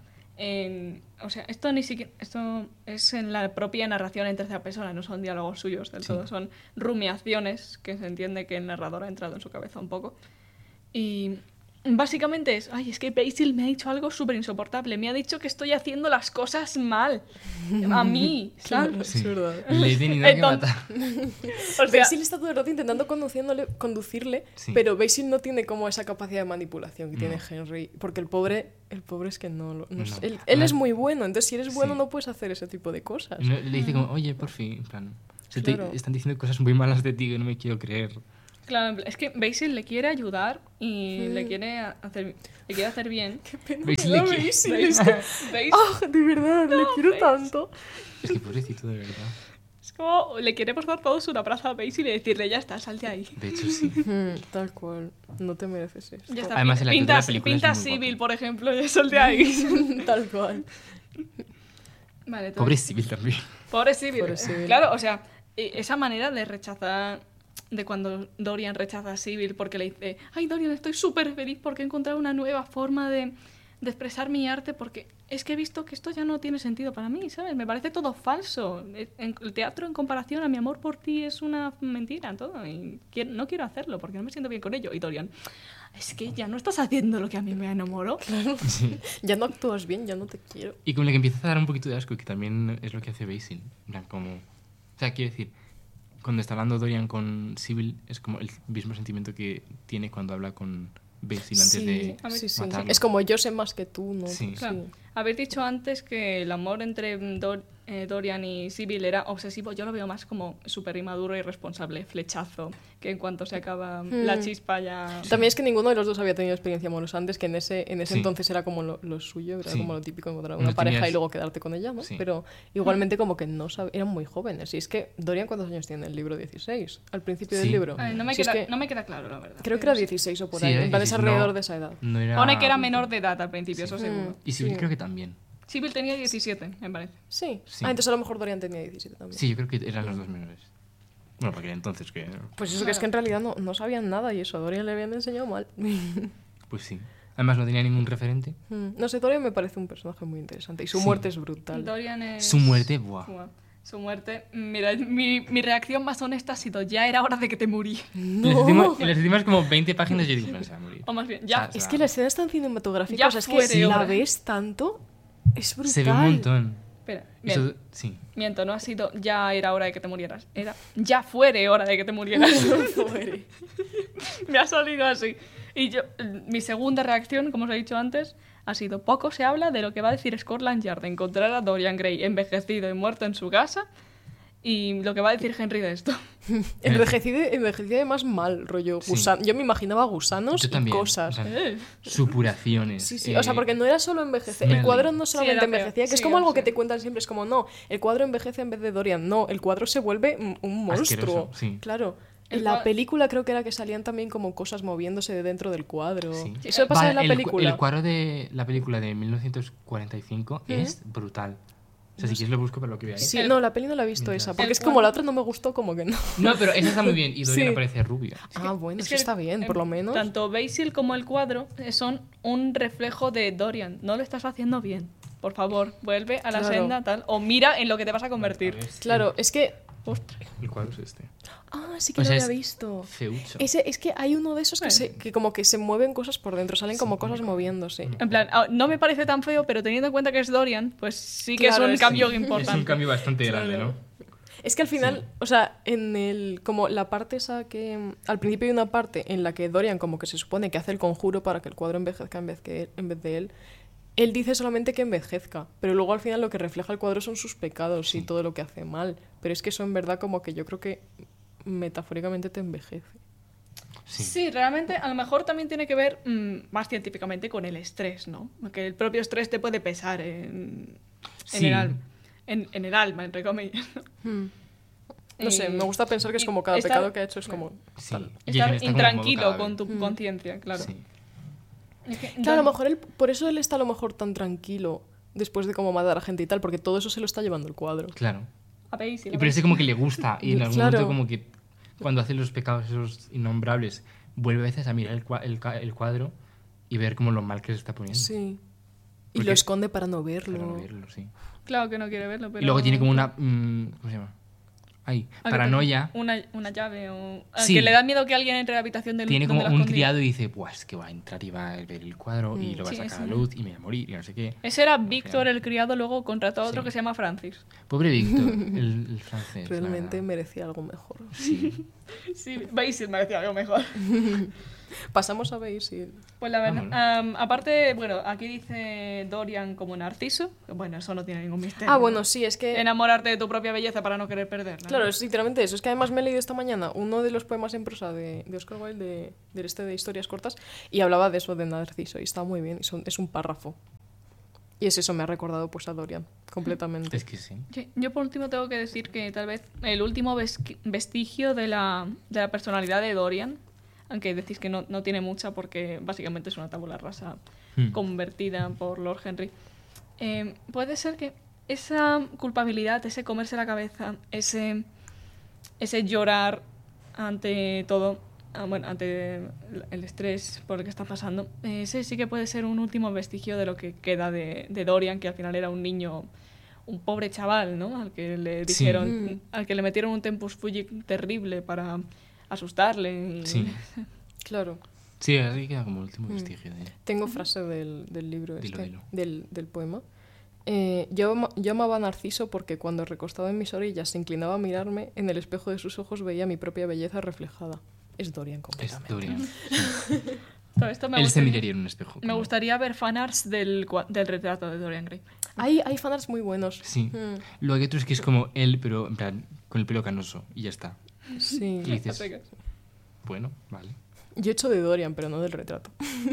Speaker 3: o sea, esto ni siquiera, esto es en la propia narración en tercera persona, no son diálogos suyos del
Speaker 1: Sí.
Speaker 3: todo, son rumiaciones que se entiende que el narrador ha entrado en su cabeza un poco. Y básicamente es, ay, es que Basil me ha dicho algo súper insoportable. Me ha dicho que estoy haciendo las cosas mal. A mí, ¿sabes?
Speaker 2: Claro,
Speaker 1: Sí.
Speaker 2: es verdad.
Speaker 1: Le he tenido que
Speaker 3: Entonces-
Speaker 1: matar.
Speaker 3: O sea,
Speaker 2: Basil está todo el rato intentando conducirle,
Speaker 1: Sí.
Speaker 2: pero Basil no tiene como esa capacidad de manipulación que
Speaker 1: No.
Speaker 2: tiene Henry. Porque el pobre es que no...
Speaker 1: No.
Speaker 2: Él
Speaker 1: Además-
Speaker 2: es muy bueno, entonces si eres bueno
Speaker 1: Sí.
Speaker 2: no puedes hacer ese tipo de cosas.
Speaker 1: No, le dice como, oye, por fin, en plan,
Speaker 2: Claro.
Speaker 1: están diciendo cosas muy malas de ti que no me quiero creer.
Speaker 3: claro, es que Basil le quiere ayudar y
Speaker 2: Mm.
Speaker 3: le quiere hacer bien.
Speaker 2: Qué pena
Speaker 1: Basil
Speaker 2: me da
Speaker 1: le quiere-
Speaker 2: Basil, es que...
Speaker 3: Basil
Speaker 2: ¡Ah, de verdad! le quiero tanto.
Speaker 1: Es que pobrecito, de verdad.
Speaker 3: es como, le quiere pasar todo su abrazo a Basil y decirle, ya está, sal de ahí.
Speaker 1: De hecho, sí.
Speaker 2: Tal cual. No te mereces eso.
Speaker 3: Ya está.
Speaker 1: Además, el actor de la
Speaker 3: pinta
Speaker 1: película
Speaker 3: pinta
Speaker 1: es muy
Speaker 3: Civil,
Speaker 1: guapo.
Speaker 3: por ejemplo, ya sal de ahí.
Speaker 2: Tal cual.
Speaker 3: Vale,
Speaker 1: Pobre
Speaker 3: entonces-
Speaker 1: Civil también.
Speaker 3: Pobre Civil.
Speaker 2: Pobre Civil.
Speaker 3: Claro, o sea, esa manera de rechazar, de cuando Dorian rechaza a Civil porque le dice, ay Dorian, estoy súper feliz porque he encontrado una nueva forma de expresar mi arte porque es que he visto que esto ya no tiene sentido para mí, ¿sabes? Me parece todo falso. El teatro en comparación a mi amor por ti es una mentira, todo. Y no quiero hacerlo porque no me siento bien con ello. Y Dorian, es que ya no estás haciendo lo que a mí me enamoró.
Speaker 1: Sí.
Speaker 2: Ya no actúas bien, ya no te quiero.
Speaker 1: Y como le que empieza a dar un poquito de asco, que también es lo que hace Basil. En plan, como... O sea, quiero decir, cuando está hablando Dorian con Civil, es como el mismo sentimiento que tiene cuando habla con Basil antes de
Speaker 3: A ver,
Speaker 2: sí.
Speaker 1: matarlo.
Speaker 2: Es como yo sé más que tú, ¿no?
Speaker 1: Sí.
Speaker 3: Claro. Habéis dicho antes que el amor entre Dorian y Civil era obsesivo. Yo lo veo más como súper inmaduro y irresponsable, flechazo, que en cuanto se acaba la chispa ya...
Speaker 2: También es que ninguno de los dos había tenido experiencia amorosa antes, que en ese
Speaker 1: Sí.
Speaker 2: entonces era como lo suyo, era
Speaker 1: Sí.
Speaker 2: como lo típico encontrar
Speaker 1: No
Speaker 2: una pareja
Speaker 1: tenías-
Speaker 2: y luego quedarte con ella, ¿no?
Speaker 1: Sí.
Speaker 2: Pero igualmente como que no eran muy jóvenes. Y es que Dorian, ¿cuántos años tiene en el libro? 16, al principio
Speaker 1: Sí.
Speaker 2: del libro.
Speaker 3: Ay, no, me
Speaker 2: Si es
Speaker 3: queda,
Speaker 2: que
Speaker 3: no me queda claro, la verdad.
Speaker 2: creo que era 16 o por
Speaker 1: Sí,
Speaker 2: ahí,
Speaker 1: era
Speaker 2: en plan es
Speaker 1: 16,
Speaker 2: alrededor
Speaker 1: no.
Speaker 2: de esa edad.
Speaker 1: No era...
Speaker 3: Pone que era menor de edad al principio, eso seguro.
Speaker 1: Y Civil
Speaker 2: Sí.
Speaker 1: creo que también.
Speaker 3: Civil tenía 17, me parece.
Speaker 2: Sí.
Speaker 1: Sí.
Speaker 2: Ah, entonces a lo mejor Dorian tenía 17 también.
Speaker 1: Sí, yo creo que eran los dos menores. Bueno, porque entonces que...
Speaker 2: Pues eso que es que en realidad no sabían nada y eso a Dorian le habían enseñado mal.
Speaker 1: Pues sí. Además no tenía ningún referente.
Speaker 2: No sé, Dorian me parece un personaje muy interesante y su
Speaker 1: Sí.
Speaker 2: muerte es brutal.
Speaker 3: Dorian es...
Speaker 1: Su muerte, buah.
Speaker 3: Buah. Su muerte... Mira, mi reacción más honesta ha sido, ya era hora de que te morí.
Speaker 1: En las últimas como 20 páginas yo dije, no se va a morir.
Speaker 3: O más bien, ya...
Speaker 1: O sea,
Speaker 2: Es que la escena es tan cinematográfica,
Speaker 3: Ya
Speaker 2: o sea, es que
Speaker 3: fuere
Speaker 2: si la
Speaker 3: obra.
Speaker 2: ves tanto, es brutal.
Speaker 1: se ve un montón.
Speaker 3: Espera,
Speaker 1: Eso, sí.
Speaker 3: miento, no ha sido ya era hora de que te murieras. Era ya fuere hora de que te murieras.
Speaker 2: Fuere.
Speaker 3: Me ha salido así. Y yo, mi segunda reacción, como os he dicho antes, ha sido poco se habla de lo que va a decir Scotland Yard de encontrar a Dorian Gray envejecido y muerto en su casa y lo que va a decir Henry de esto.
Speaker 2: Envejecido además mal, rollo.
Speaker 1: Sí.
Speaker 2: Yo me imaginaba gusanos
Speaker 1: Yo también.
Speaker 2: y cosas.
Speaker 1: O sea, supuraciones.
Speaker 2: Sí, o sea, porque no era solo envejecer. El
Speaker 1: smelling.
Speaker 2: cuadro no
Speaker 3: Sí,
Speaker 2: solamente
Speaker 3: era feo.
Speaker 2: envejecía, que es
Speaker 3: Sí,
Speaker 2: como algo
Speaker 3: sí.
Speaker 2: que te cuentan siempre. Es como, no, el cuadro envejece en vez de Dorian. No, el cuadro se vuelve un monstruo.
Speaker 1: Asqueroso, sí.
Speaker 2: Claro.
Speaker 3: El
Speaker 2: En la
Speaker 3: cua-
Speaker 2: película creo que era que salían también como cosas moviéndose de dentro del cuadro.
Speaker 1: Sí.
Speaker 2: Eso pasa
Speaker 1: Vale,
Speaker 2: en la película.
Speaker 1: El cuadro de la película de 1945 es brutal. O sea, si quieres lo busco para lo que veáis.
Speaker 2: Sí,
Speaker 3: El-
Speaker 2: no, la peli no la he visto
Speaker 1: Mientras-
Speaker 2: esa. Porque
Speaker 3: El
Speaker 2: es como
Speaker 3: cuadro-
Speaker 2: la otra no me gustó, como que no.
Speaker 1: No, pero esa está muy bien. Y Dorian
Speaker 2: Sí.
Speaker 1: aparece rubia.
Speaker 2: Ah, bueno,
Speaker 3: Es
Speaker 2: eso
Speaker 3: que,
Speaker 2: está bien, por lo menos.
Speaker 3: Tanto Basil como el cuadro son un reflejo de Dorian. No lo estás haciendo bien. Por favor, vuelve a la
Speaker 2: Claro.
Speaker 3: senda tal o mira en lo que te vas a convertir.
Speaker 1: A ver, sí.
Speaker 2: Claro, es que.
Speaker 3: Ostras.
Speaker 1: El cuadro es este.
Speaker 2: Ah, sí que
Speaker 1: O
Speaker 2: lo
Speaker 1: sea,
Speaker 2: había
Speaker 1: es
Speaker 2: visto.
Speaker 1: Feucho.
Speaker 2: Es que hay uno de esos que,
Speaker 3: Bueno.
Speaker 2: que como que se mueven cosas por dentro, salen como cosas moviéndose.
Speaker 3: En plan, no me parece tan feo, pero teniendo en cuenta que es Dorian, pues sí que
Speaker 2: Claro,
Speaker 3: es un
Speaker 2: es-
Speaker 3: cambio
Speaker 1: Es
Speaker 3: importante.
Speaker 1: un cambio bastante grande, ¿no?
Speaker 2: Es que al final, o sea, en el como la parte esa que al principio hay una parte en la que Dorian como que se supone que hace el conjuro para que el cuadro envejezca en vez de él. Él dice solamente que envejezca, pero luego al final lo que refleja el cuadro son sus pecados y todo lo que hace mal. Pero es que eso en verdad como que yo creo que metafóricamente te envejece.
Speaker 1: Sí.
Speaker 3: Sí, realmente a lo mejor también tiene que ver más científicamente con el estrés, ¿no? Que el propio estrés te puede pesar en
Speaker 1: Sí.
Speaker 3: el alma. En el alma, entre comillas.
Speaker 2: No sé, me gusta pensar que es
Speaker 3: y
Speaker 2: como cada
Speaker 3: estar-
Speaker 2: pecado que ha hecho es como
Speaker 1: Sí.
Speaker 2: tal.
Speaker 1: Y
Speaker 3: Estar
Speaker 1: Jason está como
Speaker 3: intranquilo
Speaker 1: modo
Speaker 3: con
Speaker 1: cadáver.
Speaker 3: tu conciencia, claro.
Speaker 1: Sí.
Speaker 3: Es que
Speaker 2: Claro, a lo mejor por eso él está a lo mejor tan tranquilo después de como matar a gente y tal, porque todo eso se lo está llevando el cuadro.
Speaker 1: Claro.
Speaker 3: A Basil,
Speaker 1: Y parece como que le gusta. Y en algún
Speaker 2: Claro.
Speaker 1: momento como que cuando hace los pecados esos innombrables, vuelve a veces a mirar el cuadro y ver como lo mal que se está poniendo.
Speaker 2: Sí. Y
Speaker 1: Porque-
Speaker 2: lo esconde para no verlo.
Speaker 1: Para no verlo, sí.
Speaker 3: Claro que no quiere verlo, pero...
Speaker 1: Y luego tiene como una... ¿cómo se llama? paranoia.
Speaker 3: Una llave o...
Speaker 1: Sí.
Speaker 3: Que le da miedo que alguien entre a la habitación del
Speaker 1: Tiene
Speaker 3: donde
Speaker 1: como
Speaker 3: la
Speaker 1: un
Speaker 3: escondía.
Speaker 1: criado y dice, pues es que va a entrar y va a ver el cuadro y lo va a
Speaker 3: Sí,
Speaker 1: sacar a la
Speaker 3: ese.
Speaker 1: luz y me voy a morir y no sé qué.
Speaker 3: Ese era Víctor, el criado, luego contrató a otro
Speaker 1: Sí.
Speaker 3: que se llama Francis.
Speaker 1: Pobre Víctor, el francés. la
Speaker 2: Realmente
Speaker 1: verdad.
Speaker 2: merecía algo mejor.
Speaker 1: Sí.
Speaker 3: Sí, Basil me decía algo mejor.
Speaker 2: Pasamos a Basil.
Speaker 3: Pues la verdad,
Speaker 1: Vámonos.
Speaker 3: aparte, bueno, aquí dice Dorian como Narciso. Bueno, eso no tiene ningún misterio.
Speaker 2: Ah, bueno, sí, es que...
Speaker 3: Enamorarte de tu propia belleza para no querer perderla.
Speaker 2: Claro,
Speaker 3: ¿no?
Speaker 2: es literalmente eso. Es que además me he leído esta mañana uno de los poemas en prosa de Oscar Wilde, del este de historias cortas, y hablaba de eso, de Narciso, y está muy bien. Es un párrafo. Y es eso, me ha recordado pues a Dorian, completamente.
Speaker 1: Es que sí.
Speaker 3: Sí, yo por último tengo que decir que tal vez el último vestigio de la personalidad de Dorian, aunque decís que no tiene mucha porque básicamente es una tabula rasa convertida por Lord Henry, puede ser que esa culpabilidad, ese comerse la cabeza, ese llorar ante todo, bueno, ante el estrés por el que está pasando, ese sí que puede ser un último vestigio de lo que queda de Dorian, que al final era un niño, un pobre chaval, ¿no? Al que le dijeron, al que le metieron un tempus fugit terrible para asustarle. Y...
Speaker 1: Sí.
Speaker 2: Claro.
Speaker 1: Sí, así queda como el último vestigio de...
Speaker 2: Tengo frase del libro
Speaker 1: Dilo,
Speaker 2: este,
Speaker 1: dilo.
Speaker 2: del poema. Yo amaba a Narciso porque cuando recostado en mis orillas se inclinaba a mirarme, en el espejo de sus ojos veía mi propia belleza reflejada. Es Dorian
Speaker 1: Es
Speaker 2: completamente.
Speaker 1: Dorian.
Speaker 3: Todo esto
Speaker 1: Él se miraría en un espejo.
Speaker 3: me
Speaker 1: como-
Speaker 3: gustaría ver fanarts del retrato de Dorian Gray.
Speaker 2: Hay fanarts muy buenos.
Speaker 1: Sí.
Speaker 2: Mm,
Speaker 1: Lo que hay otro es que es como él, pero en plan, con el pelo canoso y ya está.
Speaker 2: sí.
Speaker 1: Y dices, bueno, vale.
Speaker 2: Yo he hecho de Dorian, pero no del retrato.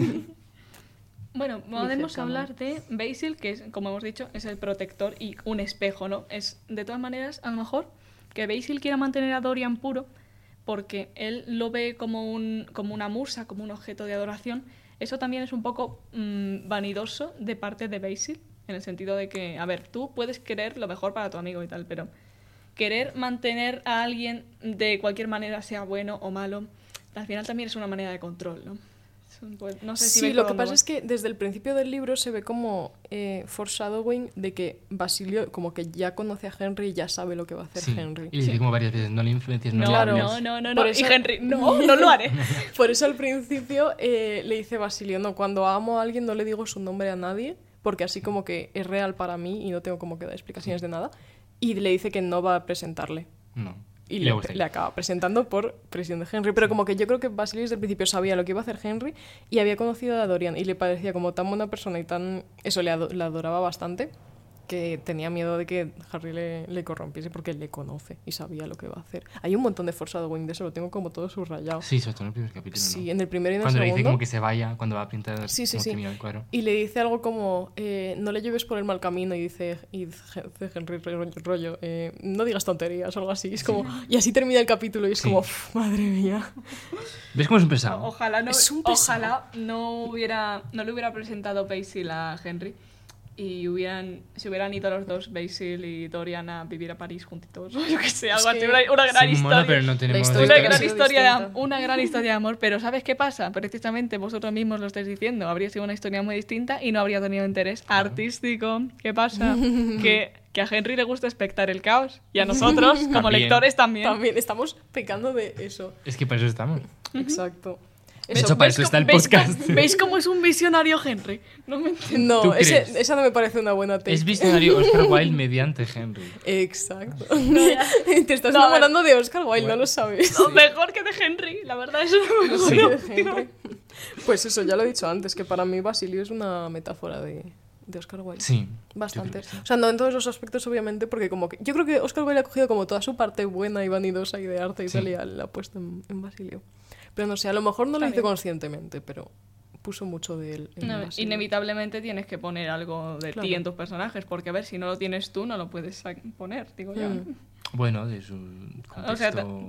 Speaker 3: Bueno, podemos
Speaker 2: cercano.
Speaker 3: hablar de Basil, que es, como hemos dicho, es el protector y un espejo, ¿no? Es, de todas maneras, a lo mejor, que Basil quiera mantener a Dorian puro porque él lo ve como una musa, como un objeto de adoración. Eso también es un poco vanidoso de parte de Basil, en el sentido de que, a ver, tú puedes querer lo mejor para tu amigo y tal, pero querer mantener a alguien de cualquier manera, sea bueno o malo, al final también es una manera de control, ¿no? Pues, no sé si
Speaker 2: Sí,
Speaker 3: veis
Speaker 2: lo
Speaker 3: por
Speaker 2: que
Speaker 3: dónde
Speaker 2: pasa
Speaker 3: voy.
Speaker 2: es que desde el principio del libro se ve como foreshadowing de que Basilio como que ya conoce a Henry y ya sabe lo que va a hacer
Speaker 1: Sí.
Speaker 2: Henry.
Speaker 1: Y le dice como varias veces, no le influencias, no,
Speaker 3: No,
Speaker 1: le
Speaker 2: Claro.
Speaker 1: hables.
Speaker 3: no.
Speaker 2: Por
Speaker 3: Y
Speaker 2: eso-
Speaker 3: Henry, no lo haré.
Speaker 2: Por eso al principio le dice Basilio, no, cuando amo a alguien no le digo su nombre a nadie, porque así como que es real para mí y no tengo como que dar explicaciones de nada. Y le dice que no va a presentarle.
Speaker 1: No.
Speaker 2: Y
Speaker 1: le gusta.
Speaker 2: le acaba presentando por presión de Henry. Pero como que yo creo que Basilio desde el principio sabía lo que iba a hacer Henry y había conocido a Dorian y le parecía como tan buena persona y tan... Eso, le adoraba bastante, que tenía miedo de que Harry le corrompiese porque le conoce y sabía lo que va a hacer. Hay un montón de foreshadowing de eso, lo tengo como todo subrayado.
Speaker 1: Sí, sobre todo en el primer capítulo,
Speaker 2: Sí,
Speaker 1: ¿no?
Speaker 2: en el primero y en el
Speaker 1: Cuando le
Speaker 2: segundo.
Speaker 1: dice como que se vaya, cuando va a pintar
Speaker 2: Sí, sí,
Speaker 1: como
Speaker 2: sí.
Speaker 1: que mira el cuadro.
Speaker 2: Y le dice algo como, no le lleves por el mal camino y dice Henry rollo, no digas tonterías o algo así. Es como, y así termina el capítulo y es
Speaker 1: Sí.
Speaker 2: como, madre mía.
Speaker 1: ¿Ves cómo es un pesado?
Speaker 3: Ojalá
Speaker 2: Es un pesado.
Speaker 3: ojalá no le hubiera presentado Basil a Henry y se hubieran ido los dos, Basil y Dorian, a vivir a París juntitos. Yo que sé, algo
Speaker 2: Es
Speaker 3: así,
Speaker 2: que
Speaker 3: una gran
Speaker 1: Sí,
Speaker 3: historia.
Speaker 1: mola, pero no tenemos...
Speaker 2: historia
Speaker 3: Una
Speaker 2: hubiera
Speaker 3: gran,
Speaker 2: sido
Speaker 3: historia
Speaker 2: distinta.
Speaker 3: una gran historia de amor, pero ¿sabes qué pasa? Precisamente vosotros mismos lo estáis diciendo. Habría sido una historia muy distinta y no habría tenido interés artístico. ¿Qué pasa? que a Henry le gusta expectar el caos y a nosotros, como
Speaker 1: También.
Speaker 3: lectores, también.
Speaker 2: También estamos pecando de eso.
Speaker 1: Es que para eso estamos.
Speaker 2: Exacto.
Speaker 1: De hecho, para eso está el podcast.
Speaker 3: ¿Veis cómo es un visionario Henry? No me entiendo.
Speaker 1: ¿Tú
Speaker 2: No,
Speaker 1: crees?
Speaker 2: esa no me parece una buena take.
Speaker 1: Es visionario Oscar Wilde mediante Henry.
Speaker 2: Exacto. Te estás
Speaker 3: No, a ver.
Speaker 2: enamorando de Oscar Wilde,
Speaker 1: Bueno.
Speaker 2: no lo sabes.
Speaker 3: No, mejor que de Henry, la verdad es una
Speaker 2: Sí,
Speaker 3: mejor
Speaker 2: de Henry. Pues eso, ya lo he dicho antes, que para mí Basilio es una metáfora de Oscar Wilde.
Speaker 1: Sí.
Speaker 2: Bastante.
Speaker 1: yo creo que sí.
Speaker 2: O sea, no en todos los aspectos, obviamente, porque como que... Yo creo que Oscar Wilde ha cogido como toda su parte buena y vanidosa y de arte y
Speaker 1: Sí.
Speaker 2: tal, y la ha puesto en Basilio. Pero no sé, a lo mejor no lo hizo
Speaker 3: También.
Speaker 2: conscientemente, pero puso mucho de él en
Speaker 3: No,
Speaker 2: Basilio.
Speaker 3: inevitablemente tienes que poner algo de
Speaker 2: Claro.
Speaker 3: ti en tus personajes, porque a ver, si no lo tienes tú, no lo puedes poner, digo yo.
Speaker 1: Bueno, de su contexto
Speaker 3: O sea,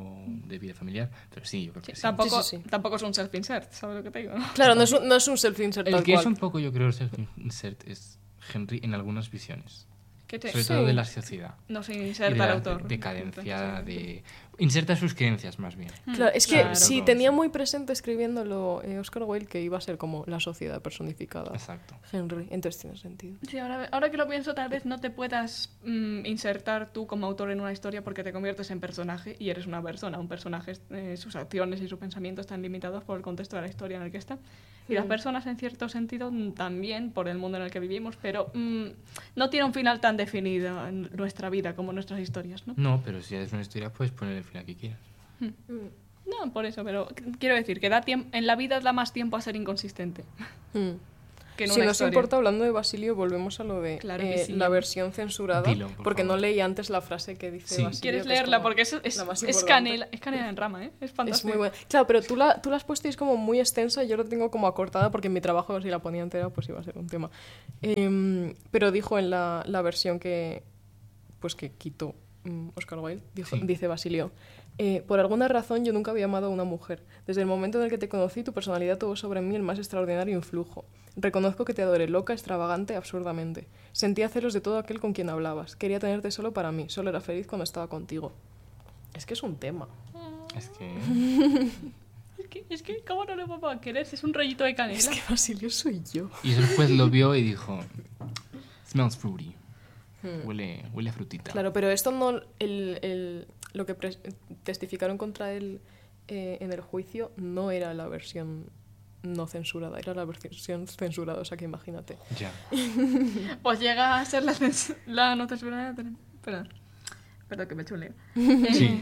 Speaker 1: de vida familiar. Pero sí, yo creo
Speaker 3: Sí,
Speaker 1: que sí.
Speaker 3: tampoco,
Speaker 2: Sí, sí, sí.
Speaker 3: tampoco es un self-insert, ¿sabes lo que te digo?
Speaker 2: Claro, no es un self-insert
Speaker 1: El
Speaker 2: tal
Speaker 1: que
Speaker 2: cual.
Speaker 1: es un poco, yo creo, self-insert es Henry en algunas visiones. Sobre todo de la sociedad.
Speaker 3: No se
Speaker 1: Y de
Speaker 3: inserta el
Speaker 1: la
Speaker 3: autor.
Speaker 1: decadencia, inserta sus creencias más bien.
Speaker 2: Claro, es que
Speaker 3: Claro.
Speaker 2: sí, tenía muy presente escribiéndolo Oscar Wilde que iba a ser como la sociedad personificada.
Speaker 1: Exacto.
Speaker 2: Henry, entonces tiene sentido.
Speaker 3: Sí, ahora que lo pienso, tal vez no te puedas insertar tú como autor en una historia porque te conviertes en personaje y eres una persona. Un personaje, sus acciones y su pensamiento están limitados por el contexto de la historia en el que está. Y las personas, en cierto sentido, también por el mundo en el que vivimos, pero no tiene un final tan definido en nuestra vida como nuestras historias, ¿no?
Speaker 1: No, pero si es una historia, puedes poner el final que quieras.
Speaker 3: No, por eso, pero quiero decir que en la vida da más tiempo a ser inconsistente que en
Speaker 2: Si
Speaker 3: una
Speaker 2: nos
Speaker 3: historia.
Speaker 2: importa, hablando de Basilio, volvemos a lo de
Speaker 3: Claro que sí.
Speaker 2: la versión censurada,
Speaker 1: Dilo, por
Speaker 2: porque
Speaker 1: favor.
Speaker 2: no leí antes la frase que dice
Speaker 1: Sí.
Speaker 2: Basilio.
Speaker 3: ¿Quieres
Speaker 2: que
Speaker 3: leerla?
Speaker 2: como
Speaker 3: Porque es
Speaker 2: la más
Speaker 3: es
Speaker 2: importante.
Speaker 3: canela en rama, ¿eh? Es
Speaker 2: Es
Speaker 3: fantástico.
Speaker 2: muy buena. Claro, pero tú la has puesto y es como muy extensa y yo lo tengo como acortada porque en mi trabajo si la ponía entera pues iba a ser un tema. Pero dijo en la versión que quitó Oscar Wilde,
Speaker 1: Sí.
Speaker 2: dice Basilio, por alguna razón yo nunca había amado a una mujer. Desde el momento en el que te conocí, tu personalidad tuvo sobre mí el más extraordinario influjo. Reconozco que te adoré loca, extravagante, absurdamente. Sentía celos de todo aquel con quien hablabas. Quería tenerte solo para mí. Solo era feliz cuando estaba contigo. Es que es un tema.
Speaker 1: Es que...
Speaker 3: Es que, ¿cómo no le vamos a querer? Si es un rollito de canela.
Speaker 2: Es que Basilio soy yo.
Speaker 1: Y eso el juez lo vio y dijo... Smells fruity. Huele a frutita.
Speaker 2: Claro, pero esto no... lo que testificaron contra él en el juicio no era la versión no censurada, era la versión censurada, o sea que imagínate.
Speaker 1: Ya.
Speaker 3: Pues llega a ser la no censurada. Perdón que me chuleo.
Speaker 1: Sí.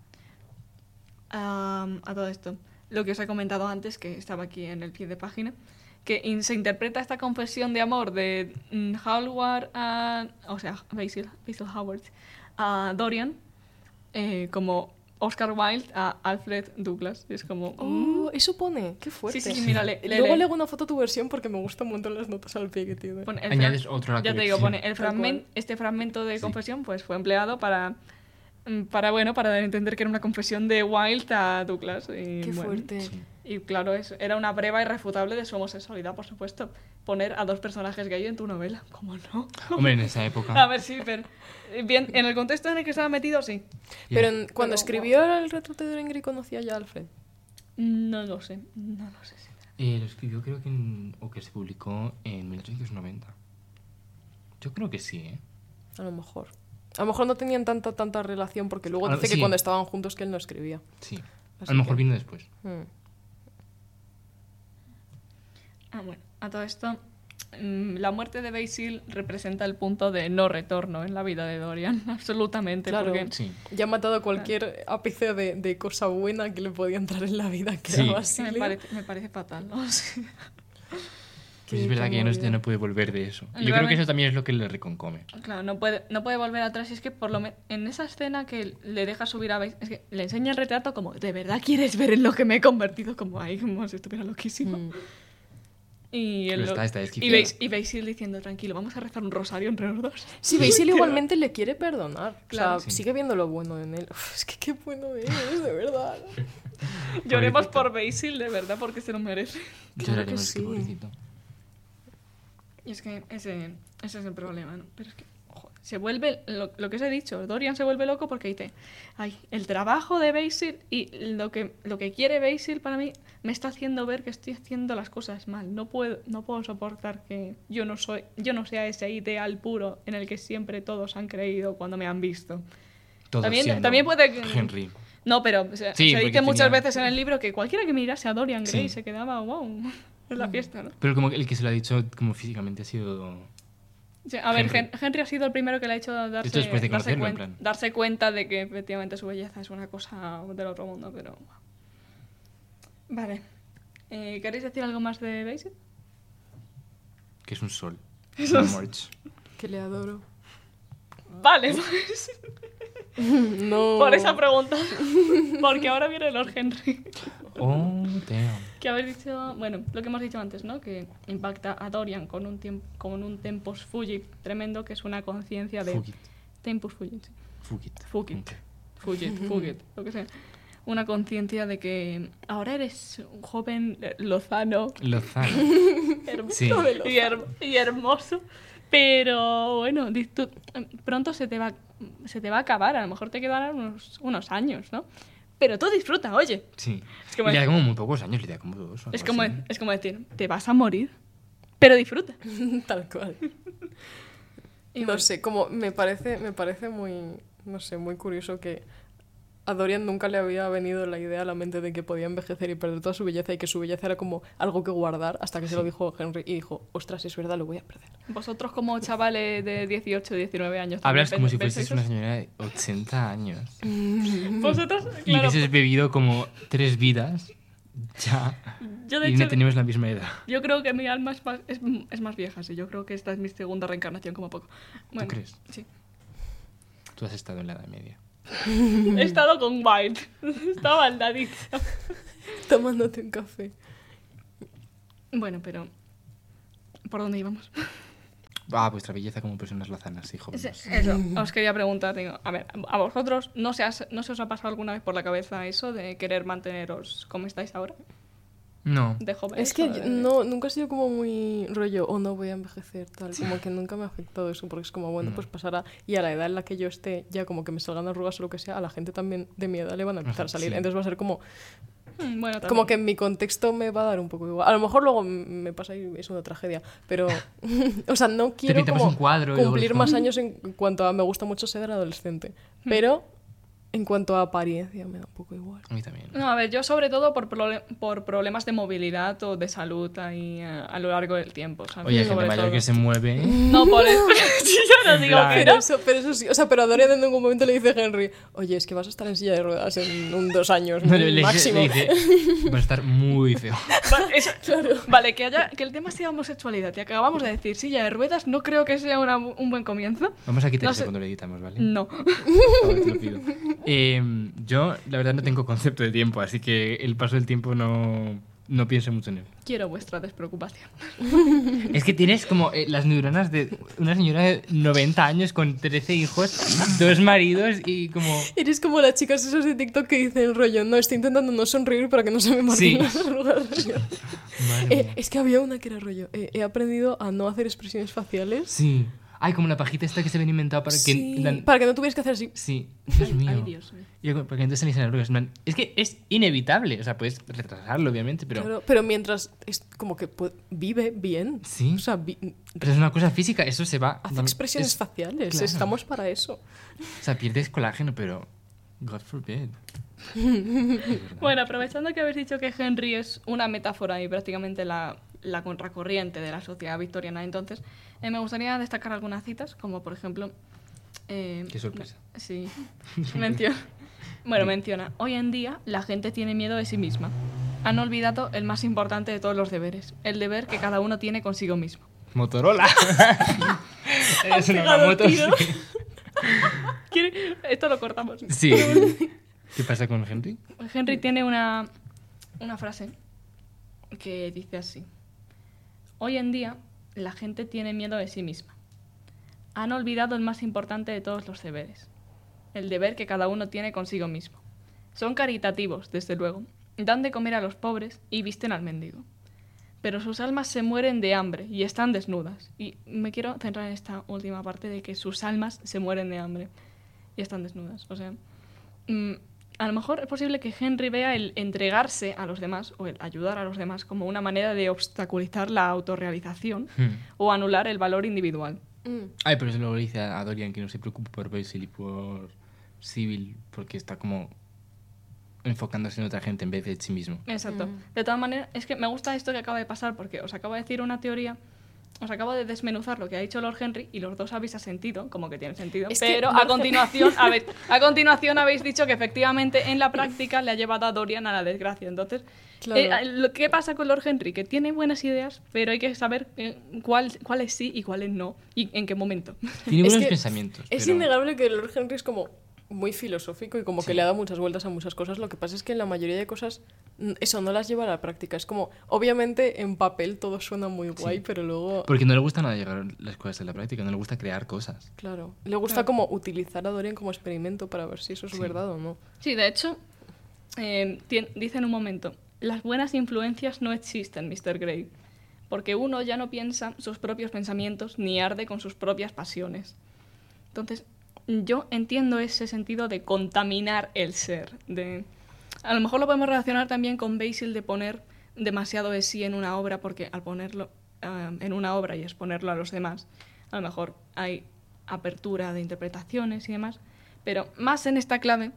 Speaker 3: A todo esto, lo que os he comentado antes, que estaba aquí en el pie de página, que se interpreta esta confesión de amor de Hallward Basil Howard a Dorian como Oscar Wilde a Alfred Douglas. Es como...
Speaker 2: Oh, eso pone, qué fuerte.
Speaker 3: Sí, mira,
Speaker 2: Luego le hago una foto a tu versión porque me gustan un montón las notas al pie que tiene.
Speaker 3: pone
Speaker 1: Añades otro a la
Speaker 3: ya te digo,
Speaker 1: colección.
Speaker 3: pone
Speaker 2: Cual.
Speaker 3: este fragmento de
Speaker 1: Sí.
Speaker 3: confesión pues fue empleado para dar a entender que era una confesión de Wilde a Douglas. Y,
Speaker 2: Qué
Speaker 3: bueno,
Speaker 2: fuerte.
Speaker 1: Sí.
Speaker 3: Y claro, era una prueba irrefutable de su homosexualidad, por supuesto. Poner a dos personajes gay en tu novela, ¿cómo no?
Speaker 1: Hombre, en esa época...
Speaker 3: A ver, sí, pero bien, en el contexto en el que estaba metido, sí.
Speaker 1: Ya.
Speaker 2: Pero cuando
Speaker 3: Pero,
Speaker 2: escribió el retrato de Dorian Gray conocía ya a Alfred.
Speaker 3: No lo sé. Sí.
Speaker 1: Lo escribió creo que o que se publicó en 1890. Yo creo que sí, ¿eh?
Speaker 2: A lo mejor. A lo mejor no tenían tanta relación porque luego
Speaker 1: Ah,
Speaker 2: dice
Speaker 1: sí.
Speaker 2: que cuando estaban juntos que él no escribía.
Speaker 1: Sí.
Speaker 2: Así
Speaker 1: A lo mejor
Speaker 2: que-
Speaker 1: vino después.
Speaker 3: Bueno, a todo esto, la muerte de Basil representa el punto de no retorno en la vida de Dorian, absolutamente.
Speaker 2: Claro.
Speaker 3: Porque
Speaker 1: Sí.
Speaker 2: Ya ha matado cualquier ápice de cosa buena que le podía entrar en la vida, que
Speaker 1: Sí.
Speaker 2: era
Speaker 3: me
Speaker 2: Basilio.
Speaker 3: parece fatal, ¿no? Sí.
Speaker 1: Pues es verdad que ya no puede volver de eso. Yo creo que
Speaker 3: Realmente-
Speaker 1: eso también es lo que le reconcome.
Speaker 3: Claro, no puede volver atrás. Y es que por lo menos en esa escena que le deja subir a Basil, es que le enseña el retrato como, ¿de verdad quieres ver en lo que me he convertido? Como ahí, como si estuviera loquísimo. Y,
Speaker 1: Pero está
Speaker 3: y
Speaker 1: desquiciado.
Speaker 3: Basil diciendo, tranquilo, vamos a rezar un rosario entre los dos.
Speaker 2: Sí, Basilio igualmente le quiere perdonar.
Speaker 3: Claro.
Speaker 2: O sea,
Speaker 1: Sí.
Speaker 2: sigue viendo lo bueno en él. Uf, es que qué bueno es, de verdad.
Speaker 3: Lloremos
Speaker 1: Pobrecito.
Speaker 3: por Basil, de verdad, porque se lo merece.
Speaker 2: Claro
Speaker 1: Lloraremos,
Speaker 2: que
Speaker 1: es que
Speaker 2: sí.
Speaker 1: pobrecito.
Speaker 3: Y es que ese es el problema, ¿no? Pero es que joder, se vuelve, lo que os he dicho, Dorian se vuelve loco porque dice, ay, el trabajo de Basil y lo que quiere Basil para mí me está haciendo ver que estoy haciendo las cosas mal. No puedo soportar que yo no sea ese ideal puro en el que siempre todos han creído cuando me han visto.
Speaker 1: Todos
Speaker 3: También
Speaker 1: siendo
Speaker 3: puede que...
Speaker 1: Henry.
Speaker 3: No, pero
Speaker 1: Sí,
Speaker 3: se
Speaker 1: porque
Speaker 3: dice muchas
Speaker 1: tenía-
Speaker 3: veces en el libro que cualquiera que mirase a Dorian Gray
Speaker 1: Sí.
Speaker 3: se quedaba, wow, en la fiesta, ¿no?
Speaker 1: Pero como que el que se lo ha dicho como físicamente ha sido...
Speaker 3: Sí, a ver,
Speaker 1: Henry.
Speaker 3: Henry ha sido el primero que le ha hecho
Speaker 1: Esto después de conocerlo, en plan.
Speaker 3: darse cuenta de que efectivamente su belleza es una cosa del otro mundo, pero... Vale. ¿Queréis decir algo más de Basil?
Speaker 1: Que es un sol. Una march.
Speaker 2: Que le adoro.
Speaker 3: Vale, pues,
Speaker 2: No.
Speaker 3: por esa pregunta. Porque ahora viene Lord Henry.
Speaker 1: Oh, damn.
Speaker 3: Que habéis dicho, bueno, lo que hemos dicho antes, ¿no? Que impacta a Dorian con un tempus fugit tremendo, que es una conciencia de...
Speaker 1: Fugit.
Speaker 3: Tempus fugit, sí.
Speaker 1: Fugit.
Speaker 3: Fugit, lo que sea. Una conciencia de que ahora eres un joven lozano
Speaker 1: Lozano.
Speaker 3: hermoso
Speaker 1: Sí.
Speaker 3: y hermoso Pero bueno, pronto se te va a acabar, a lo mejor te quedarán unos años, ¿no? Pero tú disfruta, oye.
Speaker 1: Sí.
Speaker 3: Es como,
Speaker 1: Lidia como muy pocos años, Lidia como 2 o
Speaker 3: es
Speaker 1: algo
Speaker 3: como,
Speaker 1: así.
Speaker 3: es como decir, te vas a morir, pero disfruta.
Speaker 2: Tal cual.
Speaker 3: Y
Speaker 2: No
Speaker 3: bueno,
Speaker 2: sé, como me parece muy, no sé, muy curioso que a Dorian nunca le había venido la idea a la mente de que podía envejecer y perder toda su belleza y que su belleza era como algo que guardar hasta que se lo dijo Henry y dijo, ostras, es verdad, lo voy a perder.
Speaker 3: vosotros como chavales de 18, 19 años...
Speaker 1: Hablas
Speaker 3: también
Speaker 1: como si
Speaker 3: pensáis
Speaker 1: fueseis una
Speaker 3: eso.
Speaker 1: señora de 80 años.
Speaker 3: Vosotros,
Speaker 1: Y
Speaker 3: claro,
Speaker 1: hubieses bebido como 3 vidas. Ya.
Speaker 3: yo de
Speaker 1: Y
Speaker 3: hecho...
Speaker 1: no teníamos la misma edad.
Speaker 3: Yo creo que mi alma es más vieja, sí. Yo creo que esta es mi segunda reencarnación, como poco. Bueno,
Speaker 1: ¿Tú crees?
Speaker 3: Sí.
Speaker 1: Tú has estado en la Edad Media.
Speaker 3: He estado con White. Estaba al ladito.
Speaker 2: Tomándote un café.
Speaker 3: Bueno, pero... ¿Por dónde íbamos?
Speaker 1: Vuestra belleza como personas lozanas, sí, jóvenes.
Speaker 3: Eso, os quería preguntar. Digo, a ver, ¿a vosotros no se os ha pasado alguna vez por la cabeza eso de querer manteneros como estáis ahora?
Speaker 1: No.
Speaker 3: De jóvenes.
Speaker 2: Es que
Speaker 3: o de-
Speaker 2: no, nunca he sido como muy rollo, no voy a envejecer, tal. Como que nunca me ha afectado eso, porque es como, bueno, pues pasará. Y a la edad en la que yo esté, ya como que me salgan arrugas o lo que sea, a la gente también de mi edad le van a empezar a salir.
Speaker 1: Sí.
Speaker 2: Entonces va a ser como,
Speaker 3: Bueno, también.
Speaker 2: como que en mi contexto me va a dar un poco igual. A lo mejor luego me pasa y es una tragedia, pero, o sea, no quiero
Speaker 1: pintamos
Speaker 2: como
Speaker 1: un cuadro y luego
Speaker 2: cumplir
Speaker 1: es
Speaker 2: más
Speaker 1: como-
Speaker 2: años en cuanto a me gusta mucho ser adolescente. Pero en cuanto a apariencia me da un poco igual.
Speaker 1: A mí también.
Speaker 3: No, a ver, yo sobre todo por problemas de movilidad o de salud ahí a lo largo del tiempo, ¿sabes?
Speaker 1: Oye, hay gente
Speaker 3: Sobre
Speaker 1: mayor
Speaker 3: todo.
Speaker 1: que se mueve.
Speaker 3: No, por eso. Sí, yo no digo
Speaker 1: plan-
Speaker 3: que
Speaker 2: Pero
Speaker 3: no.
Speaker 2: eso sí, o sea, pero a Dorian en ningún momento le dice Henry, oye, es que vas a estar en silla de ruedas en 2 años
Speaker 1: No, le
Speaker 2: máximo.
Speaker 1: dice, va a estar muy feo.
Speaker 3: Vale, que el tema sea homosexualidad. Y acabamos de decir silla de ruedas, no creo que sea un buen comienzo.
Speaker 1: Vamos a quitar
Speaker 3: No
Speaker 1: eso
Speaker 3: sé.
Speaker 1: cuando lo editamos, ¿vale?
Speaker 3: No.
Speaker 1: Por favor, te lo pido. Yo, la verdad, no tengo concepto de tiempo, así que el paso del tiempo no pienso mucho en él.
Speaker 3: Quiero vuestra despreocupación.
Speaker 1: Es que tienes como las neuronas de una señora de 90 años con 13 hijos, 2 maridos y como...
Speaker 2: Eres como las chicas esas de TikTok que dicen rollo, no, estoy intentando no sonreír para que no se me marquen
Speaker 1: Sí.
Speaker 2: las arrugas.
Speaker 1: Madre mía.
Speaker 2: Es que había una que era rollo, he aprendido a no hacer expresiones faciales.
Speaker 1: Sí. Ay, como la pajita esta que se habían inventado para que...
Speaker 2: Sí,
Speaker 1: en plan-
Speaker 2: para que no tuvieras que hacer así.
Speaker 1: Sí, Dios mío.
Speaker 3: Ay, Dios mío.
Speaker 1: Y para que entonces saliesen arrugas. En plan, es que es inevitable. O sea, puedes retrasarlo, obviamente, pero...
Speaker 2: Claro, pero mientras es como que vive bien.
Speaker 1: Sí.
Speaker 2: O sea,
Speaker 1: Pero es una cosa física, eso se va...
Speaker 2: hace expresiones
Speaker 1: es-
Speaker 2: faciales.
Speaker 1: claro.
Speaker 2: Estamos para eso.
Speaker 1: O sea, pierdes colágeno, pero... God forbid. Es verdad.
Speaker 3: Bueno, aprovechando que habéis dicho que Henry es una metáfora y prácticamente la contracorriente de la sociedad victoriana, entonces me gustaría destacar algunas citas, como por ejemplo...
Speaker 1: Qué sorpresa.
Speaker 3: Sí, menciona, hoy en día la gente tiene miedo de sí misma. Han olvidado el más importante de todos los deberes, el deber que cada uno tiene consigo mismo.
Speaker 1: Motorola. Es una
Speaker 3: pegado
Speaker 1: moto.
Speaker 3: tiro.
Speaker 1: Sí.
Speaker 3: Esto lo cortamos.
Speaker 1: Sí. ¿Qué pasa con Henry?
Speaker 3: Henry tiene una frase que dice así. Hoy en día la gente tiene miedo de sí misma. Han olvidado el más importante de todos los deberes, el deber que cada uno tiene consigo mismo. Son caritativos, desde luego, dan de comer a los pobres y visten al mendigo. Pero sus almas se mueren de hambre y están desnudas. Y me quiero centrar en esta última parte de que sus almas se mueren de hambre y están desnudas. O sea, a lo mejor es posible que Henry vea el entregarse a los demás o el ayudar a los demás como una manera de obstaculizar la autorrealización o anular el valor individual.
Speaker 1: Ay, pero eso luego le dice a Dorian que no se preocupe por Basil y por Sybil, porque está como enfocándose en otra gente en vez de en sí mismo.
Speaker 3: Exacto. De todas maneras, es que me gusta esto que acaba de pasar porque os acabo de decir una teoría, os acabo de desmenuzar lo que ha dicho Lord Henry y los dos habéis asentido, como que tiene sentido,
Speaker 2: Es que
Speaker 3: pero
Speaker 2: Lord
Speaker 3: a continuación habéis dicho que efectivamente en la práctica le ha llevado a Dorian a la desgracia. Entonces,
Speaker 2: Claro.
Speaker 3: ¿qué pasa con Lord Henry? Que tiene buenas ideas, pero hay que saber cuáles sí y cuáles no y en qué momento.
Speaker 1: Tiene
Speaker 2: Es
Speaker 1: buenos
Speaker 2: que
Speaker 1: pensamientos.
Speaker 2: Es
Speaker 1: pero...
Speaker 2: innegable que Lord Henry es como muy filosófico y como que
Speaker 1: Sí.
Speaker 2: le ha dado muchas vueltas a muchas cosas. Lo que pasa es que en la mayoría de cosas eso no las lleva a la práctica. Es como, obviamente en papel todo suena muy guay,
Speaker 1: Sí.
Speaker 2: pero luego,
Speaker 1: Porque no le gusta nada llegar las cosas en la práctica, no le gusta crear cosas.
Speaker 2: claro, le gusta como utilizar a Dorian como experimento para ver si eso es
Speaker 1: Sí.
Speaker 2: verdad o no.
Speaker 3: Sí, de hecho, dice en un momento, las buenas influencias no existen, Mr. Grey, porque uno ya no piensa sus propios pensamientos ni arde con sus propias pasiones. Entonces, yo entiendo ese sentido de contaminar el ser. A lo mejor lo podemos relacionar también con Basil de poner demasiado de sí en una obra, porque al ponerlo en una obra y exponerlo a los demás, a lo mejor hay apertura de interpretaciones y demás, pero más en esta clave,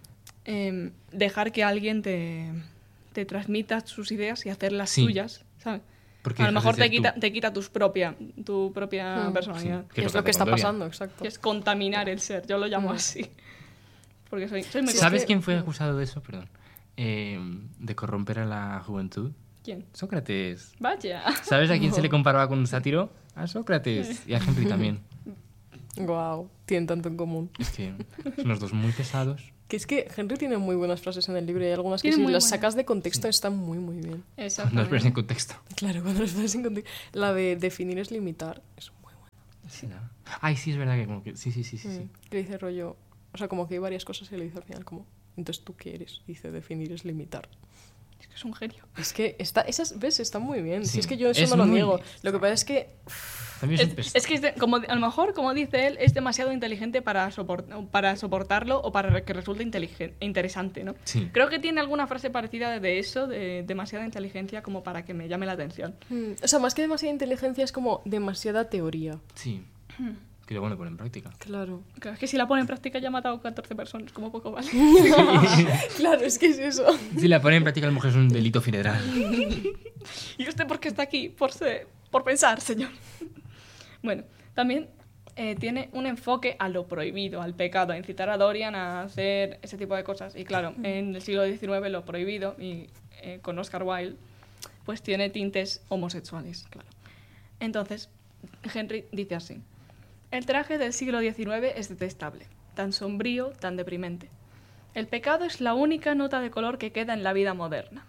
Speaker 3: dejar que alguien te transmita sus ideas y hacerlas suyas, ¿sabes?
Speaker 1: Porque
Speaker 3: A lo mejor
Speaker 1: dejas de ser
Speaker 3: te quita tu propia personalidad.
Speaker 1: Sí,
Speaker 2: Es lo que está pasando, exacto.
Speaker 3: Que es contaminar el ser, yo lo llamo así. Porque soy muy...
Speaker 1: ¿Sabes quién fue acusado de eso? Perdón. De corromper a la juventud.
Speaker 3: ¿Quién?
Speaker 1: Sócrates.
Speaker 3: Vaya.
Speaker 1: ¿Sabes a quién se le comparaba con un sátiro? A Sócrates. Y a Henry también.
Speaker 2: Wow, tienen tanto en común.
Speaker 1: Es que son los dos muy pesados.
Speaker 2: Que es que Henry tiene muy buenas frases en el libro y hay algunas que
Speaker 3: Tiene
Speaker 2: si
Speaker 3: muy
Speaker 2: las
Speaker 3: buenas.
Speaker 2: sacas de contexto están muy, muy bien.
Speaker 1: No
Speaker 3: Exactamente.
Speaker 1: os pones en contexto.
Speaker 2: Claro, cuando las pones en contexto. La de definir es limitar es muy buena.
Speaker 1: Sí, ¿no? Ay, sí, es verdad que como que... Sí.
Speaker 2: Que dice rollo... O sea, como que hay varias cosas que le dice al final como... Entonces, ¿tú qué eres? Dice, definir es limitar.
Speaker 3: Es que es un genio.
Speaker 2: Es que esas, ¿ves? Están muy bien.
Speaker 1: Sí.
Speaker 2: Si es que yo eso
Speaker 1: Es
Speaker 2: no lo
Speaker 1: muy-
Speaker 2: niego. Lo que pasa es que...
Speaker 1: También es un
Speaker 3: Es que a lo mejor, como dice él, es demasiado inteligente para soportarlo o para que resulte interesante, ¿no?
Speaker 1: Sí.
Speaker 3: Creo que tiene alguna frase parecida de eso, de demasiada inteligencia como para que me llame la atención.
Speaker 2: O sea, más que demasiada inteligencia es como demasiada teoría.
Speaker 1: Sí. Que luego lo pone en práctica.
Speaker 2: Claro.
Speaker 3: Claro, es que si la pone en práctica ya ha matado 14 personas, como poco vale.
Speaker 2: Claro, es que es eso.
Speaker 1: Si la pone en práctica, a lo mejor es un delito federal.
Speaker 3: ¿Y usted por qué está aquí? Por pensar, señor. Bueno, también tiene un enfoque a lo prohibido, al pecado, a incitar a Dorian a hacer ese tipo de cosas. Y claro, en el siglo XIX lo prohibido, y con Oscar Wilde, pues tiene tintes homosexuales, claro. Entonces, Henry dice así: el traje del siglo XIX es detestable, tan sombrío, tan deprimente. El pecado es la única nota de color que queda en la vida moderna.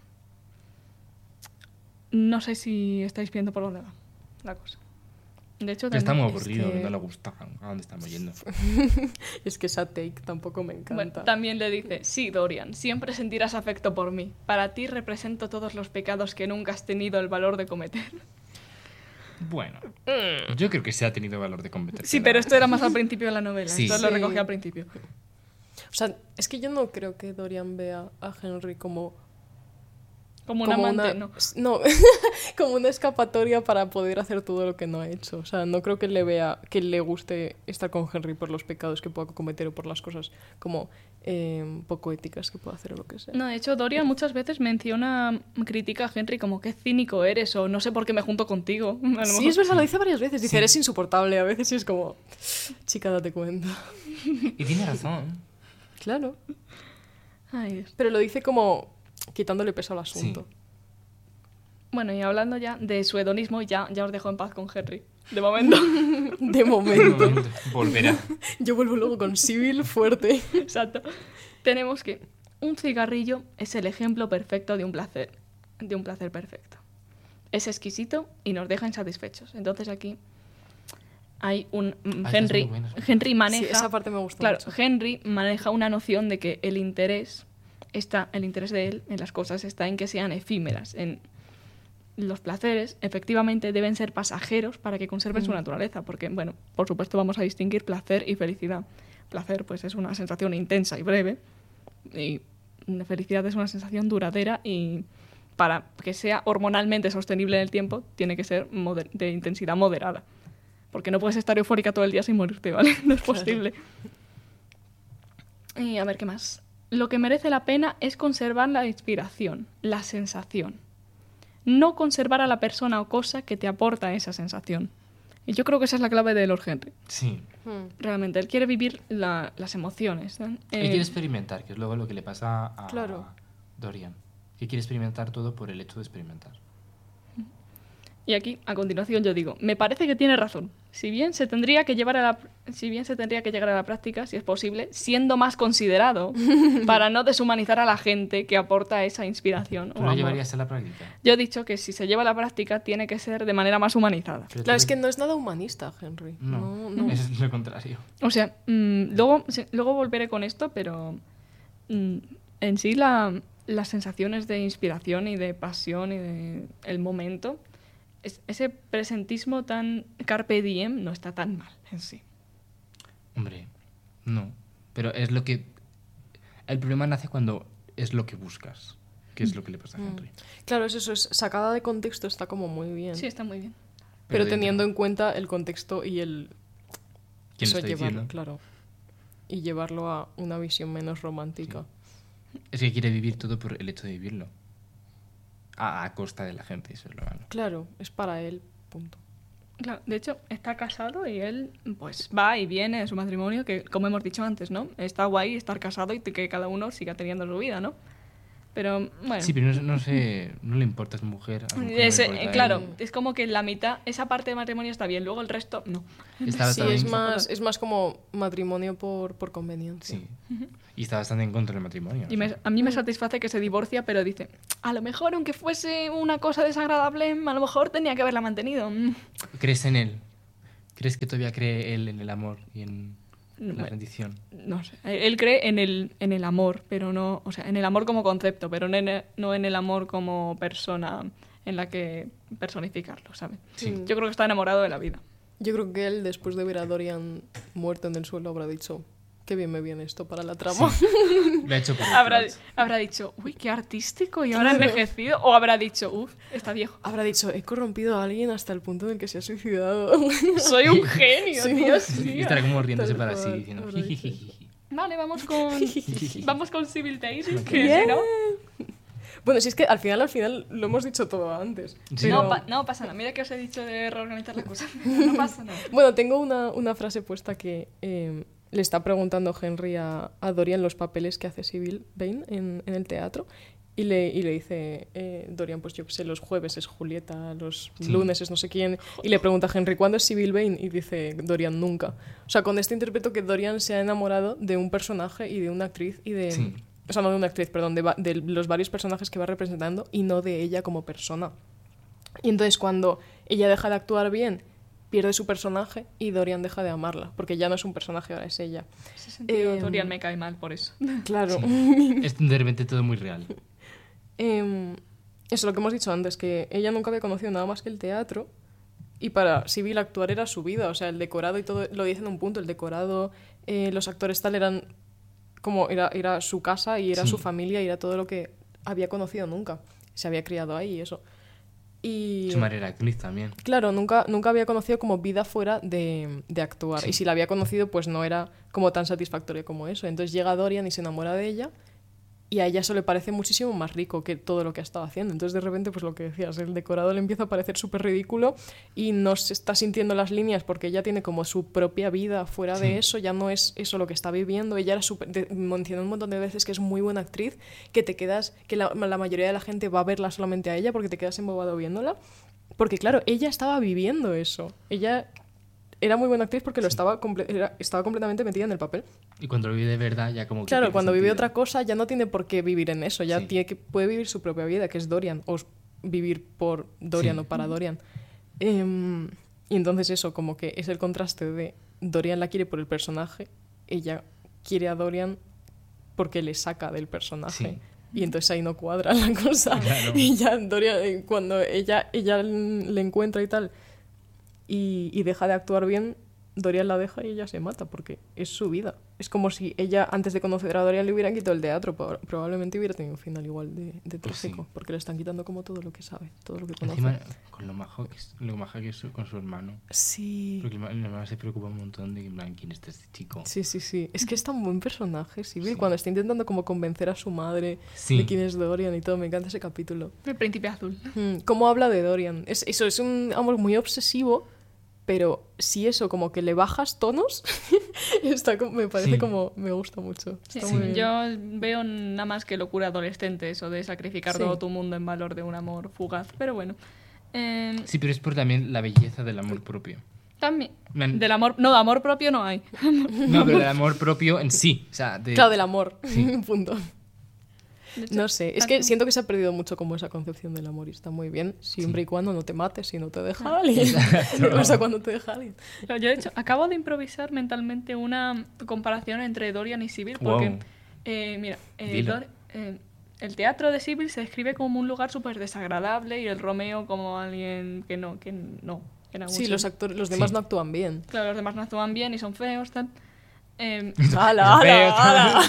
Speaker 3: No sé si estáis viendo por dónde va la cosa. De hecho,
Speaker 1: Está muy
Speaker 3: también-
Speaker 1: aburrido,
Speaker 2: que-
Speaker 1: no le gusta a dónde estamos yendo.
Speaker 2: Es que esa take tampoco me encanta.
Speaker 3: Bueno, también le dice: sí, Dorian, siempre sentirás afecto por mí. Para ti represento todos los pecados que nunca has tenido el valor de cometer.
Speaker 1: Bueno, yo creo que se ha tenido valor de cometer.
Speaker 3: Sí, pero esto era más al principio de la novela.
Speaker 1: Sí.
Speaker 3: Esto lo
Speaker 2: Sí.
Speaker 3: recogí al principio.
Speaker 2: O sea, es que yo no creo que Dorian vea a Henry como...
Speaker 3: Como un amante, ¿no?
Speaker 2: No, como una escapatoria para poder hacer todo lo que no ha hecho. O sea, no creo que le vea, que le guste estar con Henry por los pecados que pueda cometer o por las cosas como poco éticas que pueda hacer o lo que sea.
Speaker 3: No, de hecho, Dorian muchas veces critica a Henry como qué cínico eres o no sé por qué me junto contigo. A lo
Speaker 2: Sí,
Speaker 3: mejor-
Speaker 2: es verdad, lo dice varias veces. Dice,
Speaker 1: Sí.
Speaker 2: eres insoportable. A veces es como, chica, date cuenta.
Speaker 1: Y tiene razón.
Speaker 2: Claro.
Speaker 3: Ay, Dios.
Speaker 2: Pero lo dice como quitándole peso al asunto.
Speaker 3: Bueno, y hablando ya de su hedonismo, ya os dejo en paz con Henry. De momento.
Speaker 2: De momento.
Speaker 1: Volverá.
Speaker 2: Yo vuelvo luego con Civil fuerte.
Speaker 3: Exacto. Tenemos que un cigarrillo es el ejemplo perfecto de un placer perfecto. Es exquisito y nos deja insatisfechos. Entonces aquí hay un
Speaker 1: Ah, estas son muy buenas.
Speaker 3: Henry maneja.
Speaker 2: Sí, esa parte me gustó
Speaker 3: Claro,
Speaker 2: mucho.
Speaker 3: Henry maneja una noción de que el interés de él en las cosas está en que sean efímeras, en los placeres efectivamente deben ser pasajeros para que conserven su naturaleza, porque, bueno, por supuesto vamos a distinguir placer y felicidad. Placer, pues, es una sensación intensa y breve, y la felicidad es una sensación duradera, y para que sea hormonalmente sostenible en el tiempo, tiene que ser de intensidad moderada. Porque no puedes estar eufórica todo el día sin morirte, ¿vale? No es posible. Y a ver, ¿qué más? Lo que merece la pena es conservar la inspiración, la sensación. No conservar a la persona o cosa que te aporta esa sensación. Y yo creo que esa es la clave de Lord Henry.
Speaker 1: Sí.
Speaker 3: Realmente, él quiere vivir las emociones, ¿no?
Speaker 1: Él quiere experimentar, que es luego lo que le pasa a
Speaker 2: Claro.
Speaker 1: Dorian. Que quiere experimentar todo por el hecho de experimentar.
Speaker 3: Y aquí, a continuación, yo digo, me parece que tiene razón. Si bien se tendría que llegar a la práctica, si es posible, siendo más considerado, para no deshumanizar a la gente que aporta esa inspiración. o
Speaker 1: ¿Tú lo
Speaker 3: amor.
Speaker 1: llevarías a la práctica?
Speaker 3: Yo he dicho que si se lleva a la práctica, tiene que ser de manera más humanizada.
Speaker 1: Pero
Speaker 2: Claro,
Speaker 1: tú
Speaker 2: es que
Speaker 1: lo-
Speaker 2: no es nada humanista, Henry. No.
Speaker 1: Es lo contrario.
Speaker 3: O sea, luego volveré con esto, pero en sí las sensaciones de inspiración y de pasión y de el momento ese presentismo tan carpe diem no está tan mal en sí.
Speaker 1: Hombre, no. Pero es lo que... El problema nace cuando es lo que buscas, que es lo que le pasa a Henry.
Speaker 2: Claro, es eso, es sacada de contexto, está como muy bien.
Speaker 3: Sí, está muy bien.
Speaker 2: Pero
Speaker 1: dentro,
Speaker 2: teniendo en cuenta el contexto y el...
Speaker 1: ¿quién
Speaker 2: eso
Speaker 1: lo está
Speaker 2: llevarlo,
Speaker 1: diciendo?
Speaker 2: claro. Y llevarlo a una visión menos romántica.
Speaker 1: Es que quiere vivir todo por el hecho de vivirlo. A costa de la gente, eso es lo malo.
Speaker 2: Claro, es para él, punto.
Speaker 3: Claro, de hecho, está casado y él pues va y viene en su matrimonio, que como hemos dicho antes, ¿no? Está guay estar casado y que cada uno siga teniendo su vida, ¿no? Pero, bueno...
Speaker 1: Sí, pero no sé, no le importa a su mujer. A su mujer no le importa a
Speaker 3: claro,
Speaker 1: él.
Speaker 3: es como que la mitad, esa parte de matrimonio está bien, luego el resto, no.
Speaker 1: Estaba
Speaker 2: Sí,
Speaker 1: también-
Speaker 2: es más como matrimonio por conveniencia.
Speaker 1: Sí. Y está bastante en contra del matrimonio.
Speaker 3: Y
Speaker 1: o sea.
Speaker 3: a mí me satisface que se divorcia, pero dice, a lo mejor aunque fuese una cosa desagradable, a lo mejor tenía que haberla mantenido.
Speaker 1: ¿Crees en él? ¿Crees que todavía cree él en el amor y en la
Speaker 3: Bueno,
Speaker 1: rendición?
Speaker 3: no sé, él cree en el amor, pero no, o sea, en el amor como concepto, pero no en el amor como persona en la que personificarlo, ¿sabes?
Speaker 1: Sí.
Speaker 3: Yo creo que está enamorado de la vida.
Speaker 2: Yo creo que él, después de ver a Dorian muerto en el suelo, habrá dicho, qué bien me viene esto para la trama.
Speaker 1: Lo ha hecho por el
Speaker 3: Habrá,
Speaker 1: plot.
Speaker 3: habrá dicho, uy, qué artístico, y ahora envejecido, o habrá dicho, uff, está viejo.
Speaker 2: Habrá dicho, he corrompido a alguien hasta el punto en el que se ha suicidado.
Speaker 3: Soy un genio,
Speaker 2: Sí.
Speaker 3: Dios
Speaker 1: Y
Speaker 3: mío.
Speaker 1: estará como riéndose
Speaker 2: Tal
Speaker 1: para sí,
Speaker 2: cual,
Speaker 1: diciendo...
Speaker 2: habrá dicho
Speaker 1: "Jijijiji".
Speaker 3: Vale, vamos con Civil Daisy, que
Speaker 2: Bien.
Speaker 3: si no...
Speaker 2: Bueno, si es que al final lo hemos dicho todo antes.
Speaker 1: Sí.
Speaker 3: No,
Speaker 2: Pero-
Speaker 3: no pasa nada, mira que os he dicho de reorganizar la cosa. No pasa nada.
Speaker 2: Bueno, tengo una frase puesta que le está preguntando Henry a Dorian los papeles que hace Sybil Vane en el teatro. Y le dice Dorian, pues yo que sé, los jueves es Julieta, los
Speaker 1: Sí.
Speaker 2: lunes es no sé quién. Y le pregunta a Henry, ¿cuándo es Sybil Vane? Y dice Dorian, nunca. O sea, con esto interpreto que Dorian se ha enamorado de un personaje y de una actriz y de...
Speaker 1: Sí.
Speaker 2: O sea, no de una actriz, perdón, de los varios personajes que va representando y no de ella como persona. Y entonces cuando ella deja de actuar bien, pierde su personaje y Dorian deja de amarla, porque ya no es un personaje, ahora es ella.
Speaker 3: En ese sentido,
Speaker 2: Em,
Speaker 3: Dorian me cae mal por eso.
Speaker 2: Claro.
Speaker 1: Es de repente todo muy real.
Speaker 2: Eso es lo que hemos dicho antes, que ella nunca había conocido nada más que el teatro y para Sybil actuar era su vida, o sea, el decorado y todo, lo dice en un punto, el decorado, los actores tal eran como era su casa y era
Speaker 1: Sí.
Speaker 2: su familia y era todo lo que había conocido nunca, se había criado ahí y eso. Y
Speaker 1: Su madre era actriz también.
Speaker 2: claro, nunca había conocido como vida fuera de actuar.
Speaker 1: Sí.
Speaker 2: Y si la había conocido, pues no era como tan satisfactoria como eso. Entonces llega Dorian y se enamora de ella. Y a ella eso le parece muchísimo más rico que todo lo que ha estado haciendo. Entonces de repente, pues lo que decías, el decorado le empieza a parecer súper ridículo y no se está sintiendo las líneas porque ella tiene como su propia vida fuera
Speaker 1: Sí.
Speaker 2: de eso. Ya no es eso lo que está viviendo. Ella era mencionó un montón de veces que es muy buena actriz, que te quedas, que la mayoría de la gente va a verla solamente a ella porque te quedas embobado viéndola. Porque claro, ella estaba viviendo eso. Ella era muy buena actriz porque estaba completamente metida en el papel.
Speaker 1: Y cuando lo vive de verdad, ya como que
Speaker 2: Claro,
Speaker 1: pierde
Speaker 2: cuando vive
Speaker 1: sentido.
Speaker 2: otra cosa ya no tiene por qué vivir en eso, ya
Speaker 1: Sí.
Speaker 2: puede vivir su propia vida, que es Dorian, o vivir por Dorian
Speaker 1: Sí.
Speaker 2: o para Dorian. Y entonces eso, como que es el contraste de Dorian la quiere por el personaje, ella quiere a Dorian porque le saca del personaje.
Speaker 1: Sí.
Speaker 2: Y entonces ahí no cuadra la cosa.
Speaker 1: Claro.
Speaker 2: Y ya Dorian, cuando ella le encuentra y tal, y deja de actuar bien, Dorian la deja y ella se mata, porque es su vida. Es como si ella, antes de conocer a Dorian, le hubieran quitado el teatro. Probablemente hubiera tenido un final igual de trágico,
Speaker 1: sí.
Speaker 2: porque le están quitando como todo lo que sabe, todo lo que conoce.
Speaker 1: Encima, con lo maja que es con su hermano.
Speaker 2: Sí.
Speaker 1: Porque el hermano se preocupa un montón de que, en plan, ¿quién es este chico?
Speaker 2: Sí, sí, sí. Es que es tan buen personaje, Sybil,
Speaker 1: Sí.
Speaker 2: cuando está intentando como convencer a su madre
Speaker 1: Sí.
Speaker 2: de quién es Dorian y todo. Me encanta ese capítulo.
Speaker 3: El príncipe azul.
Speaker 2: Cómo habla de Dorian. Eso es un amor muy obsesivo, pero si eso como que le bajas tonos, me parece
Speaker 1: Sí.
Speaker 2: como... Me gusta mucho.
Speaker 3: Sí,
Speaker 2: Está muy bien.
Speaker 3: yo veo nada más que locura adolescente eso de sacrificar
Speaker 2: Sí.
Speaker 3: todo tu mundo en valor de un amor fugaz. Pero bueno.
Speaker 1: Sí, pero es por también la belleza del amor propio.
Speaker 3: También.
Speaker 1: Man-
Speaker 3: Del amor. No, de amor propio no hay.
Speaker 1: No, pero del amor propio en sí. O sea,
Speaker 2: Claro, del amor.
Speaker 1: Sí.
Speaker 2: Punto.
Speaker 3: De hecho,
Speaker 2: No sé, es que siento que se ha perdido mucho como esa concepción del amor y está muy bien, siempre y cuando no te mates y no te deja alguien. O sea, cuando te deja alguien.
Speaker 3: Yo, de hecho, acabo de improvisar mentalmente una comparación entre Dorian y Sybil porque,
Speaker 1: Wow.
Speaker 3: mira,
Speaker 1: Dilo.
Speaker 3: el teatro de Sibyl se describe como un lugar súper desagradable y el Romeo como alguien que no era
Speaker 2: Sí,
Speaker 3: mucho.
Speaker 2: los actores, los demás
Speaker 1: Sí.
Speaker 2: no actúan bien.
Speaker 3: Claro, los demás no actúan bien y son feos, tal.
Speaker 2: ¡Hala, hala!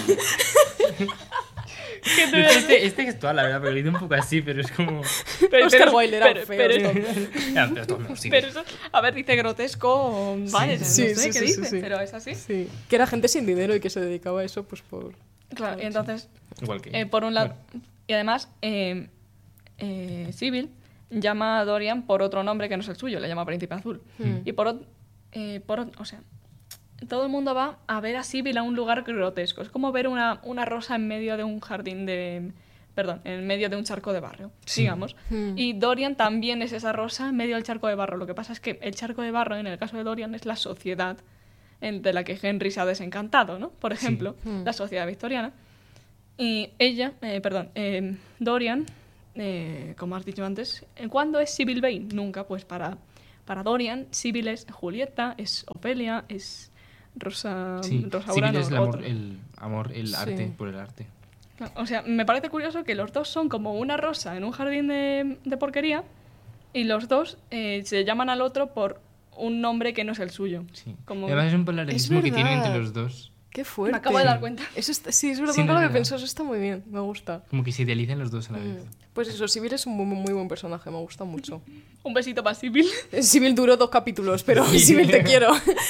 Speaker 3: ¿Qué te-
Speaker 1: Este gestual, la verdad, porque lo hice un poco así, pero es como...
Speaker 2: Oscar Wilde era feo,
Speaker 3: pero,
Speaker 1: Ya, pero esto me sigue.
Speaker 3: pero eso, a ver, dice grotesco, vale, no
Speaker 2: Sí,
Speaker 3: sé
Speaker 2: sí,
Speaker 3: qué
Speaker 2: sí,
Speaker 3: dice,
Speaker 2: sí.
Speaker 3: pero es así.
Speaker 2: Sí, que era gente sin dinero y que se dedicaba a eso, pues por...
Speaker 3: Claro, y entonces,
Speaker 1: Igual que...
Speaker 3: por un lado,
Speaker 1: Bueno,
Speaker 3: y además, Sibyl llama a Dorian por otro nombre que no es el suyo, le llama Príncipe Azul. Y o sea, todo el mundo va a ver a Sibyl a un lugar grotesco. Es como ver una rosa en medio de un jardín de... Perdón, en medio de un charco de barro, digamos. Y Dorian también es esa rosa en medio del charco de barro. Lo que pasa es que el charco de barro, en el caso de Dorian, es la sociedad de la que Henry se ha desencantado, ¿no? Por ejemplo, la sociedad victoriana. Y Dorian, como has dicho antes, ¿cuándo es Sibyl Vane? Nunca, pues para Dorian, Sibyl es Julieta, es Ofelia, es Rosa
Speaker 1: Sibyl
Speaker 3: Urano,
Speaker 1: es
Speaker 3: otro.
Speaker 1: el amor, el
Speaker 2: Sí.
Speaker 1: arte por el arte.
Speaker 3: O sea, me parece curioso que los dos son como una rosa en un jardín de porquería y los dos se llaman al otro por un nombre que no es el suyo.
Speaker 1: Sí.
Speaker 3: Como...
Speaker 1: Además es un paralelismo que tienen
Speaker 2: verdad.
Speaker 1: entre los dos.
Speaker 2: ¡Qué fuerte!
Speaker 3: Me acabo de dar cuenta.
Speaker 2: Eso sí, es verdad,
Speaker 1: Sí, no
Speaker 2: nunca
Speaker 1: es
Speaker 2: lo había
Speaker 1: verdad.
Speaker 2: pensado, eso está muy bien, me gusta.
Speaker 1: Como que se idealizan los dos a la vez.
Speaker 2: Pues eso, Sibyl es un muy buen personaje, me gusta mucho.
Speaker 3: Un besito para Sibyl.
Speaker 2: Sibyl duró 2 capítulos, pero Sibyl te quiero.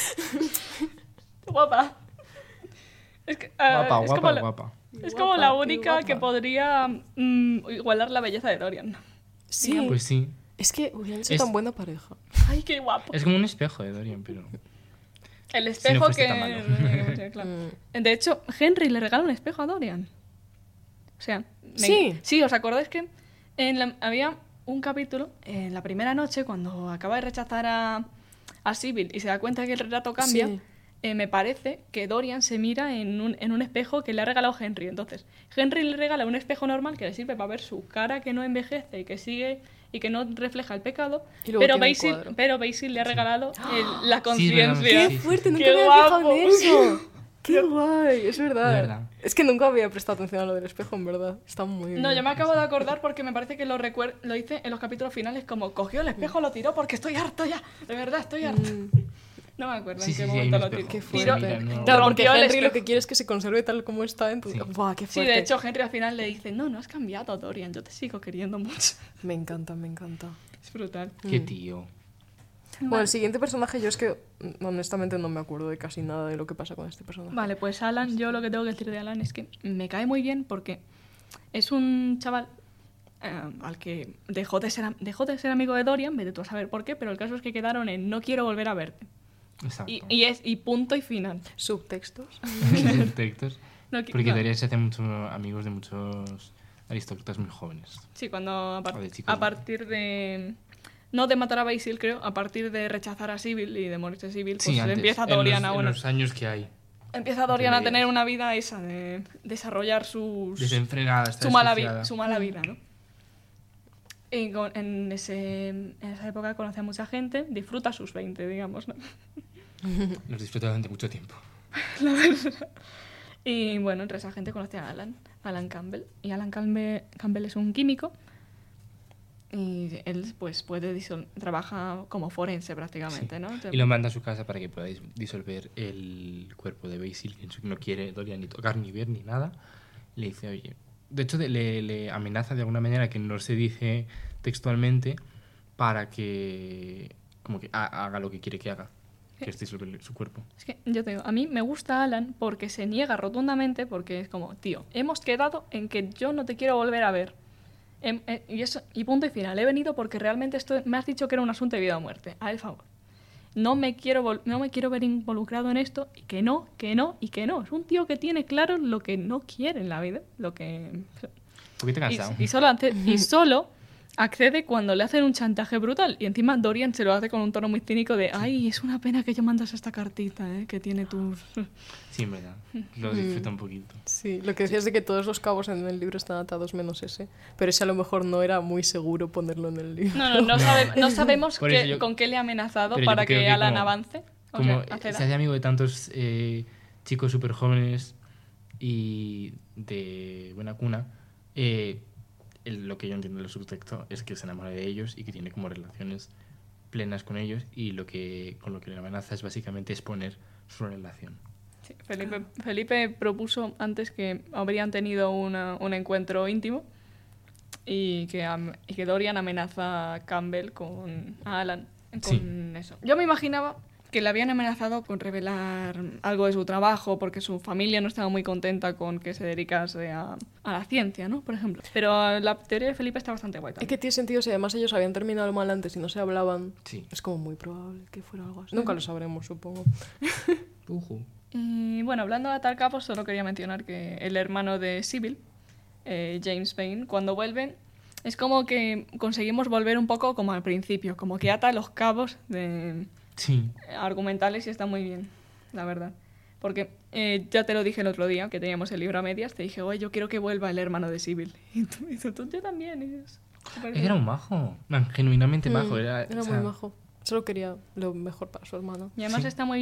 Speaker 3: Guapa. Es que,
Speaker 1: Guapa,
Speaker 3: es
Speaker 1: guapa,
Speaker 3: como la,
Speaker 1: guapa.
Speaker 3: es como
Speaker 2: Guapa,
Speaker 3: la
Speaker 2: qué
Speaker 3: única
Speaker 2: guapa.
Speaker 3: que podría igualar la belleza de Dorian.
Speaker 2: Sí,
Speaker 1: Pues sí.
Speaker 2: es que hubieran sido
Speaker 1: Es-
Speaker 2: tan buena pareja.
Speaker 3: Ay, qué guapo.
Speaker 1: Es como un espejo de Dorian, pero...
Speaker 3: El espejo
Speaker 1: fuese
Speaker 3: que...
Speaker 1: tan malo.
Speaker 3: claro. De hecho, Henry le regala un espejo a Dorian. O sea...
Speaker 2: Sí.
Speaker 3: Sí, ¿os acordáis que había un capítulo en la primera noche cuando acaba de rechazar a Sibyl y se da cuenta que el retrato cambia?
Speaker 2: Sí.
Speaker 3: Me parece que Dorian se mira en un espejo que le ha regalado Henry. Entonces, Henry le regala un espejo normal que le sirve para ver su cara que no envejece y que sigue y que no refleja el pecado.
Speaker 2: Y luego
Speaker 3: Pero
Speaker 2: tiene el
Speaker 3: Basil,
Speaker 2: cuadro.
Speaker 3: pero Basil le ha regalado la
Speaker 1: Sí, es verdad,
Speaker 3: conciencia.
Speaker 2: ¡Qué
Speaker 1: sí,
Speaker 2: fuerte!
Speaker 1: sí.
Speaker 2: Nunca
Speaker 3: ¡Qué
Speaker 2: me había fijado
Speaker 3: guapo!
Speaker 2: en eso. ¡Qué guay! Es verdad.
Speaker 1: Es verdad.
Speaker 2: Es que nunca había prestado atención a lo del espejo, en verdad. Está muy bien.
Speaker 3: No, yo me acabo de acordar porque me parece que lo hice en los capítulos finales como cogió el espejo, lo tiró porque estoy harto ya. De verdad, estoy harto. No me acuerdo
Speaker 1: Sí,
Speaker 3: en qué
Speaker 1: sí, sí, hay
Speaker 3: momento
Speaker 1: un
Speaker 3: lo
Speaker 1: espejo.
Speaker 3: tiró.
Speaker 2: Qué
Speaker 3: Tiró-
Speaker 2: fuerte.
Speaker 1: Mira, no-
Speaker 2: Claro, porque
Speaker 3: rompió el
Speaker 2: Henry lo
Speaker 3: espejo.
Speaker 2: que quiere es que se conserve tal como está. Entonces,
Speaker 1: Sí.
Speaker 2: ¡buah, qué
Speaker 3: Sí,
Speaker 2: fuerte!
Speaker 3: de hecho, Henry al final le dice, no has cambiado, Dorian, yo te sigo queriendo mucho.
Speaker 2: Me encanta, me encanta.
Speaker 3: Es brutal.
Speaker 1: Qué tío.
Speaker 2: Bueno, el siguiente personaje yo es que honestamente no me acuerdo de casi nada de lo que pasa con este personaje.
Speaker 3: Vale, pues Alan, yo lo que tengo que decir de Alan es que me cae muy bien porque es un chaval al que dejó de ser amigo de Dorian, vete tú a saber por qué, pero el caso es que quedaron en no quiero volver a verte.
Speaker 1: Exacto.
Speaker 3: Y punto y final.
Speaker 2: Subtextos.
Speaker 1: Textos.
Speaker 3: No,
Speaker 1: Porque
Speaker 3: no.
Speaker 1: Dorian se hace muchos amigos de muchos aristócratas muy jóvenes.
Speaker 3: Sí, cuando
Speaker 1: O de chicos,
Speaker 3: a partir de... No de matar a Basil, creo, a partir de rechazar a Sibyl y de morirse Sibyl, pues
Speaker 1: Sí, antes,
Speaker 3: empieza
Speaker 1: en
Speaker 3: Dorian
Speaker 1: los,
Speaker 3: a...
Speaker 1: en
Speaker 3: Bueno,
Speaker 1: los años que hay.
Speaker 3: empieza Dorian a
Speaker 1: medias.
Speaker 3: tener una vida esa de desarrollar sus...
Speaker 1: Desenfrenada, está
Speaker 3: su mala
Speaker 1: desquiciada.
Speaker 3: vida, ¿no? Y en esa época conoce a mucha gente, disfruta sus 20, digamos, ¿no?
Speaker 1: Los disfruta durante mucho tiempo.
Speaker 3: Y bueno, entre esa gente conoce a Alan Campbell. Y Alan Campbell es un químico. Y él pues trabaja como forense prácticamente,
Speaker 1: Sí.
Speaker 3: ¿no?
Speaker 1: Y lo manda a su casa para que pueda disolver el cuerpo de Basil, que no quiere Dorian ni tocar, ni ver, ni nada. Le dice, oye... De hecho, le amenaza de alguna manera que no se dice textualmente para que... Como que haga lo que quiere que haga. Que es disolver su cuerpo.
Speaker 3: Es que yo te digo, a mí me gusta Alan porque se niega rotundamente, porque es como, tío, hemos quedado en que yo no te quiero volver a ver. Y punto y final. He venido porque realmente me has dicho que era un asunto de vida o muerte. A el favor. No me quiero ver involucrado en esto. Y que no. Es un tío que tiene claro lo que no quiere en la vida. Lo que...
Speaker 1: Un poquito cansado.
Speaker 3: Y solo accede cuando le hacen un chantaje brutal. Y encima Dorian se lo hace con un tono muy cínico de ay, es una pena que yo mandas esta cartita, que tiene tus...
Speaker 1: Sí, en verdad. Lo disfruta un poquito.
Speaker 2: Sí, lo que decías de que todos los cabos en el libro están atados menos ese. Pero ese a lo mejor no era muy seguro ponerlo en el libro.
Speaker 3: No sabemos
Speaker 1: Por eso yo-
Speaker 3: con qué le ha amenazado
Speaker 1: pero yo
Speaker 3: para
Speaker 1: creo
Speaker 3: que
Speaker 1: que
Speaker 3: Alan
Speaker 1: como-
Speaker 3: avance. O
Speaker 1: Como
Speaker 3: sea, acceda.
Speaker 1: se hace amigo de tantos chicos súper jóvenes y de buena cuna, lo que yo entiendo del subtexto es que se enamora de ellos y que tiene como relaciones plenas con ellos, y con lo que le amenaza es básicamente exponer su relación.
Speaker 3: Sí, Felipe propuso antes que habrían tenido un encuentro íntimo y que Dorian amenaza a Campbell a Alan con eso. Yo me imaginaba que le habían amenazado con revelar algo de su trabajo porque su familia no estaba muy contenta con que se dedicase a la ciencia, ¿no? Por ejemplo. Pero la teoría de Felipe está bastante guay también.
Speaker 2: Es que tiene sentido si además ellos habían terminado mal antes y no se hablaban.
Speaker 1: Sí.
Speaker 2: Es como muy probable que fuera algo así. Nunca lo sabremos, supongo.
Speaker 3: Y bueno, hablando de atar cabos, solo quería mencionar que el hermano de Sybil, James Vane, cuando vuelven, es como que conseguimos volver un poco como al principio, como que ata los cabos argumentales y está muy bien, la verdad. Porque ya te lo dije el otro día, que teníamos el libro a medias, te dije, oye, yo quiero que vuelva el hermano de Sybil. Y tú dices, yo también.
Speaker 1: Era un majo, genuinamente majo.
Speaker 2: Era muy majo. Solo quería lo mejor para su hermano.
Speaker 3: Y además está muy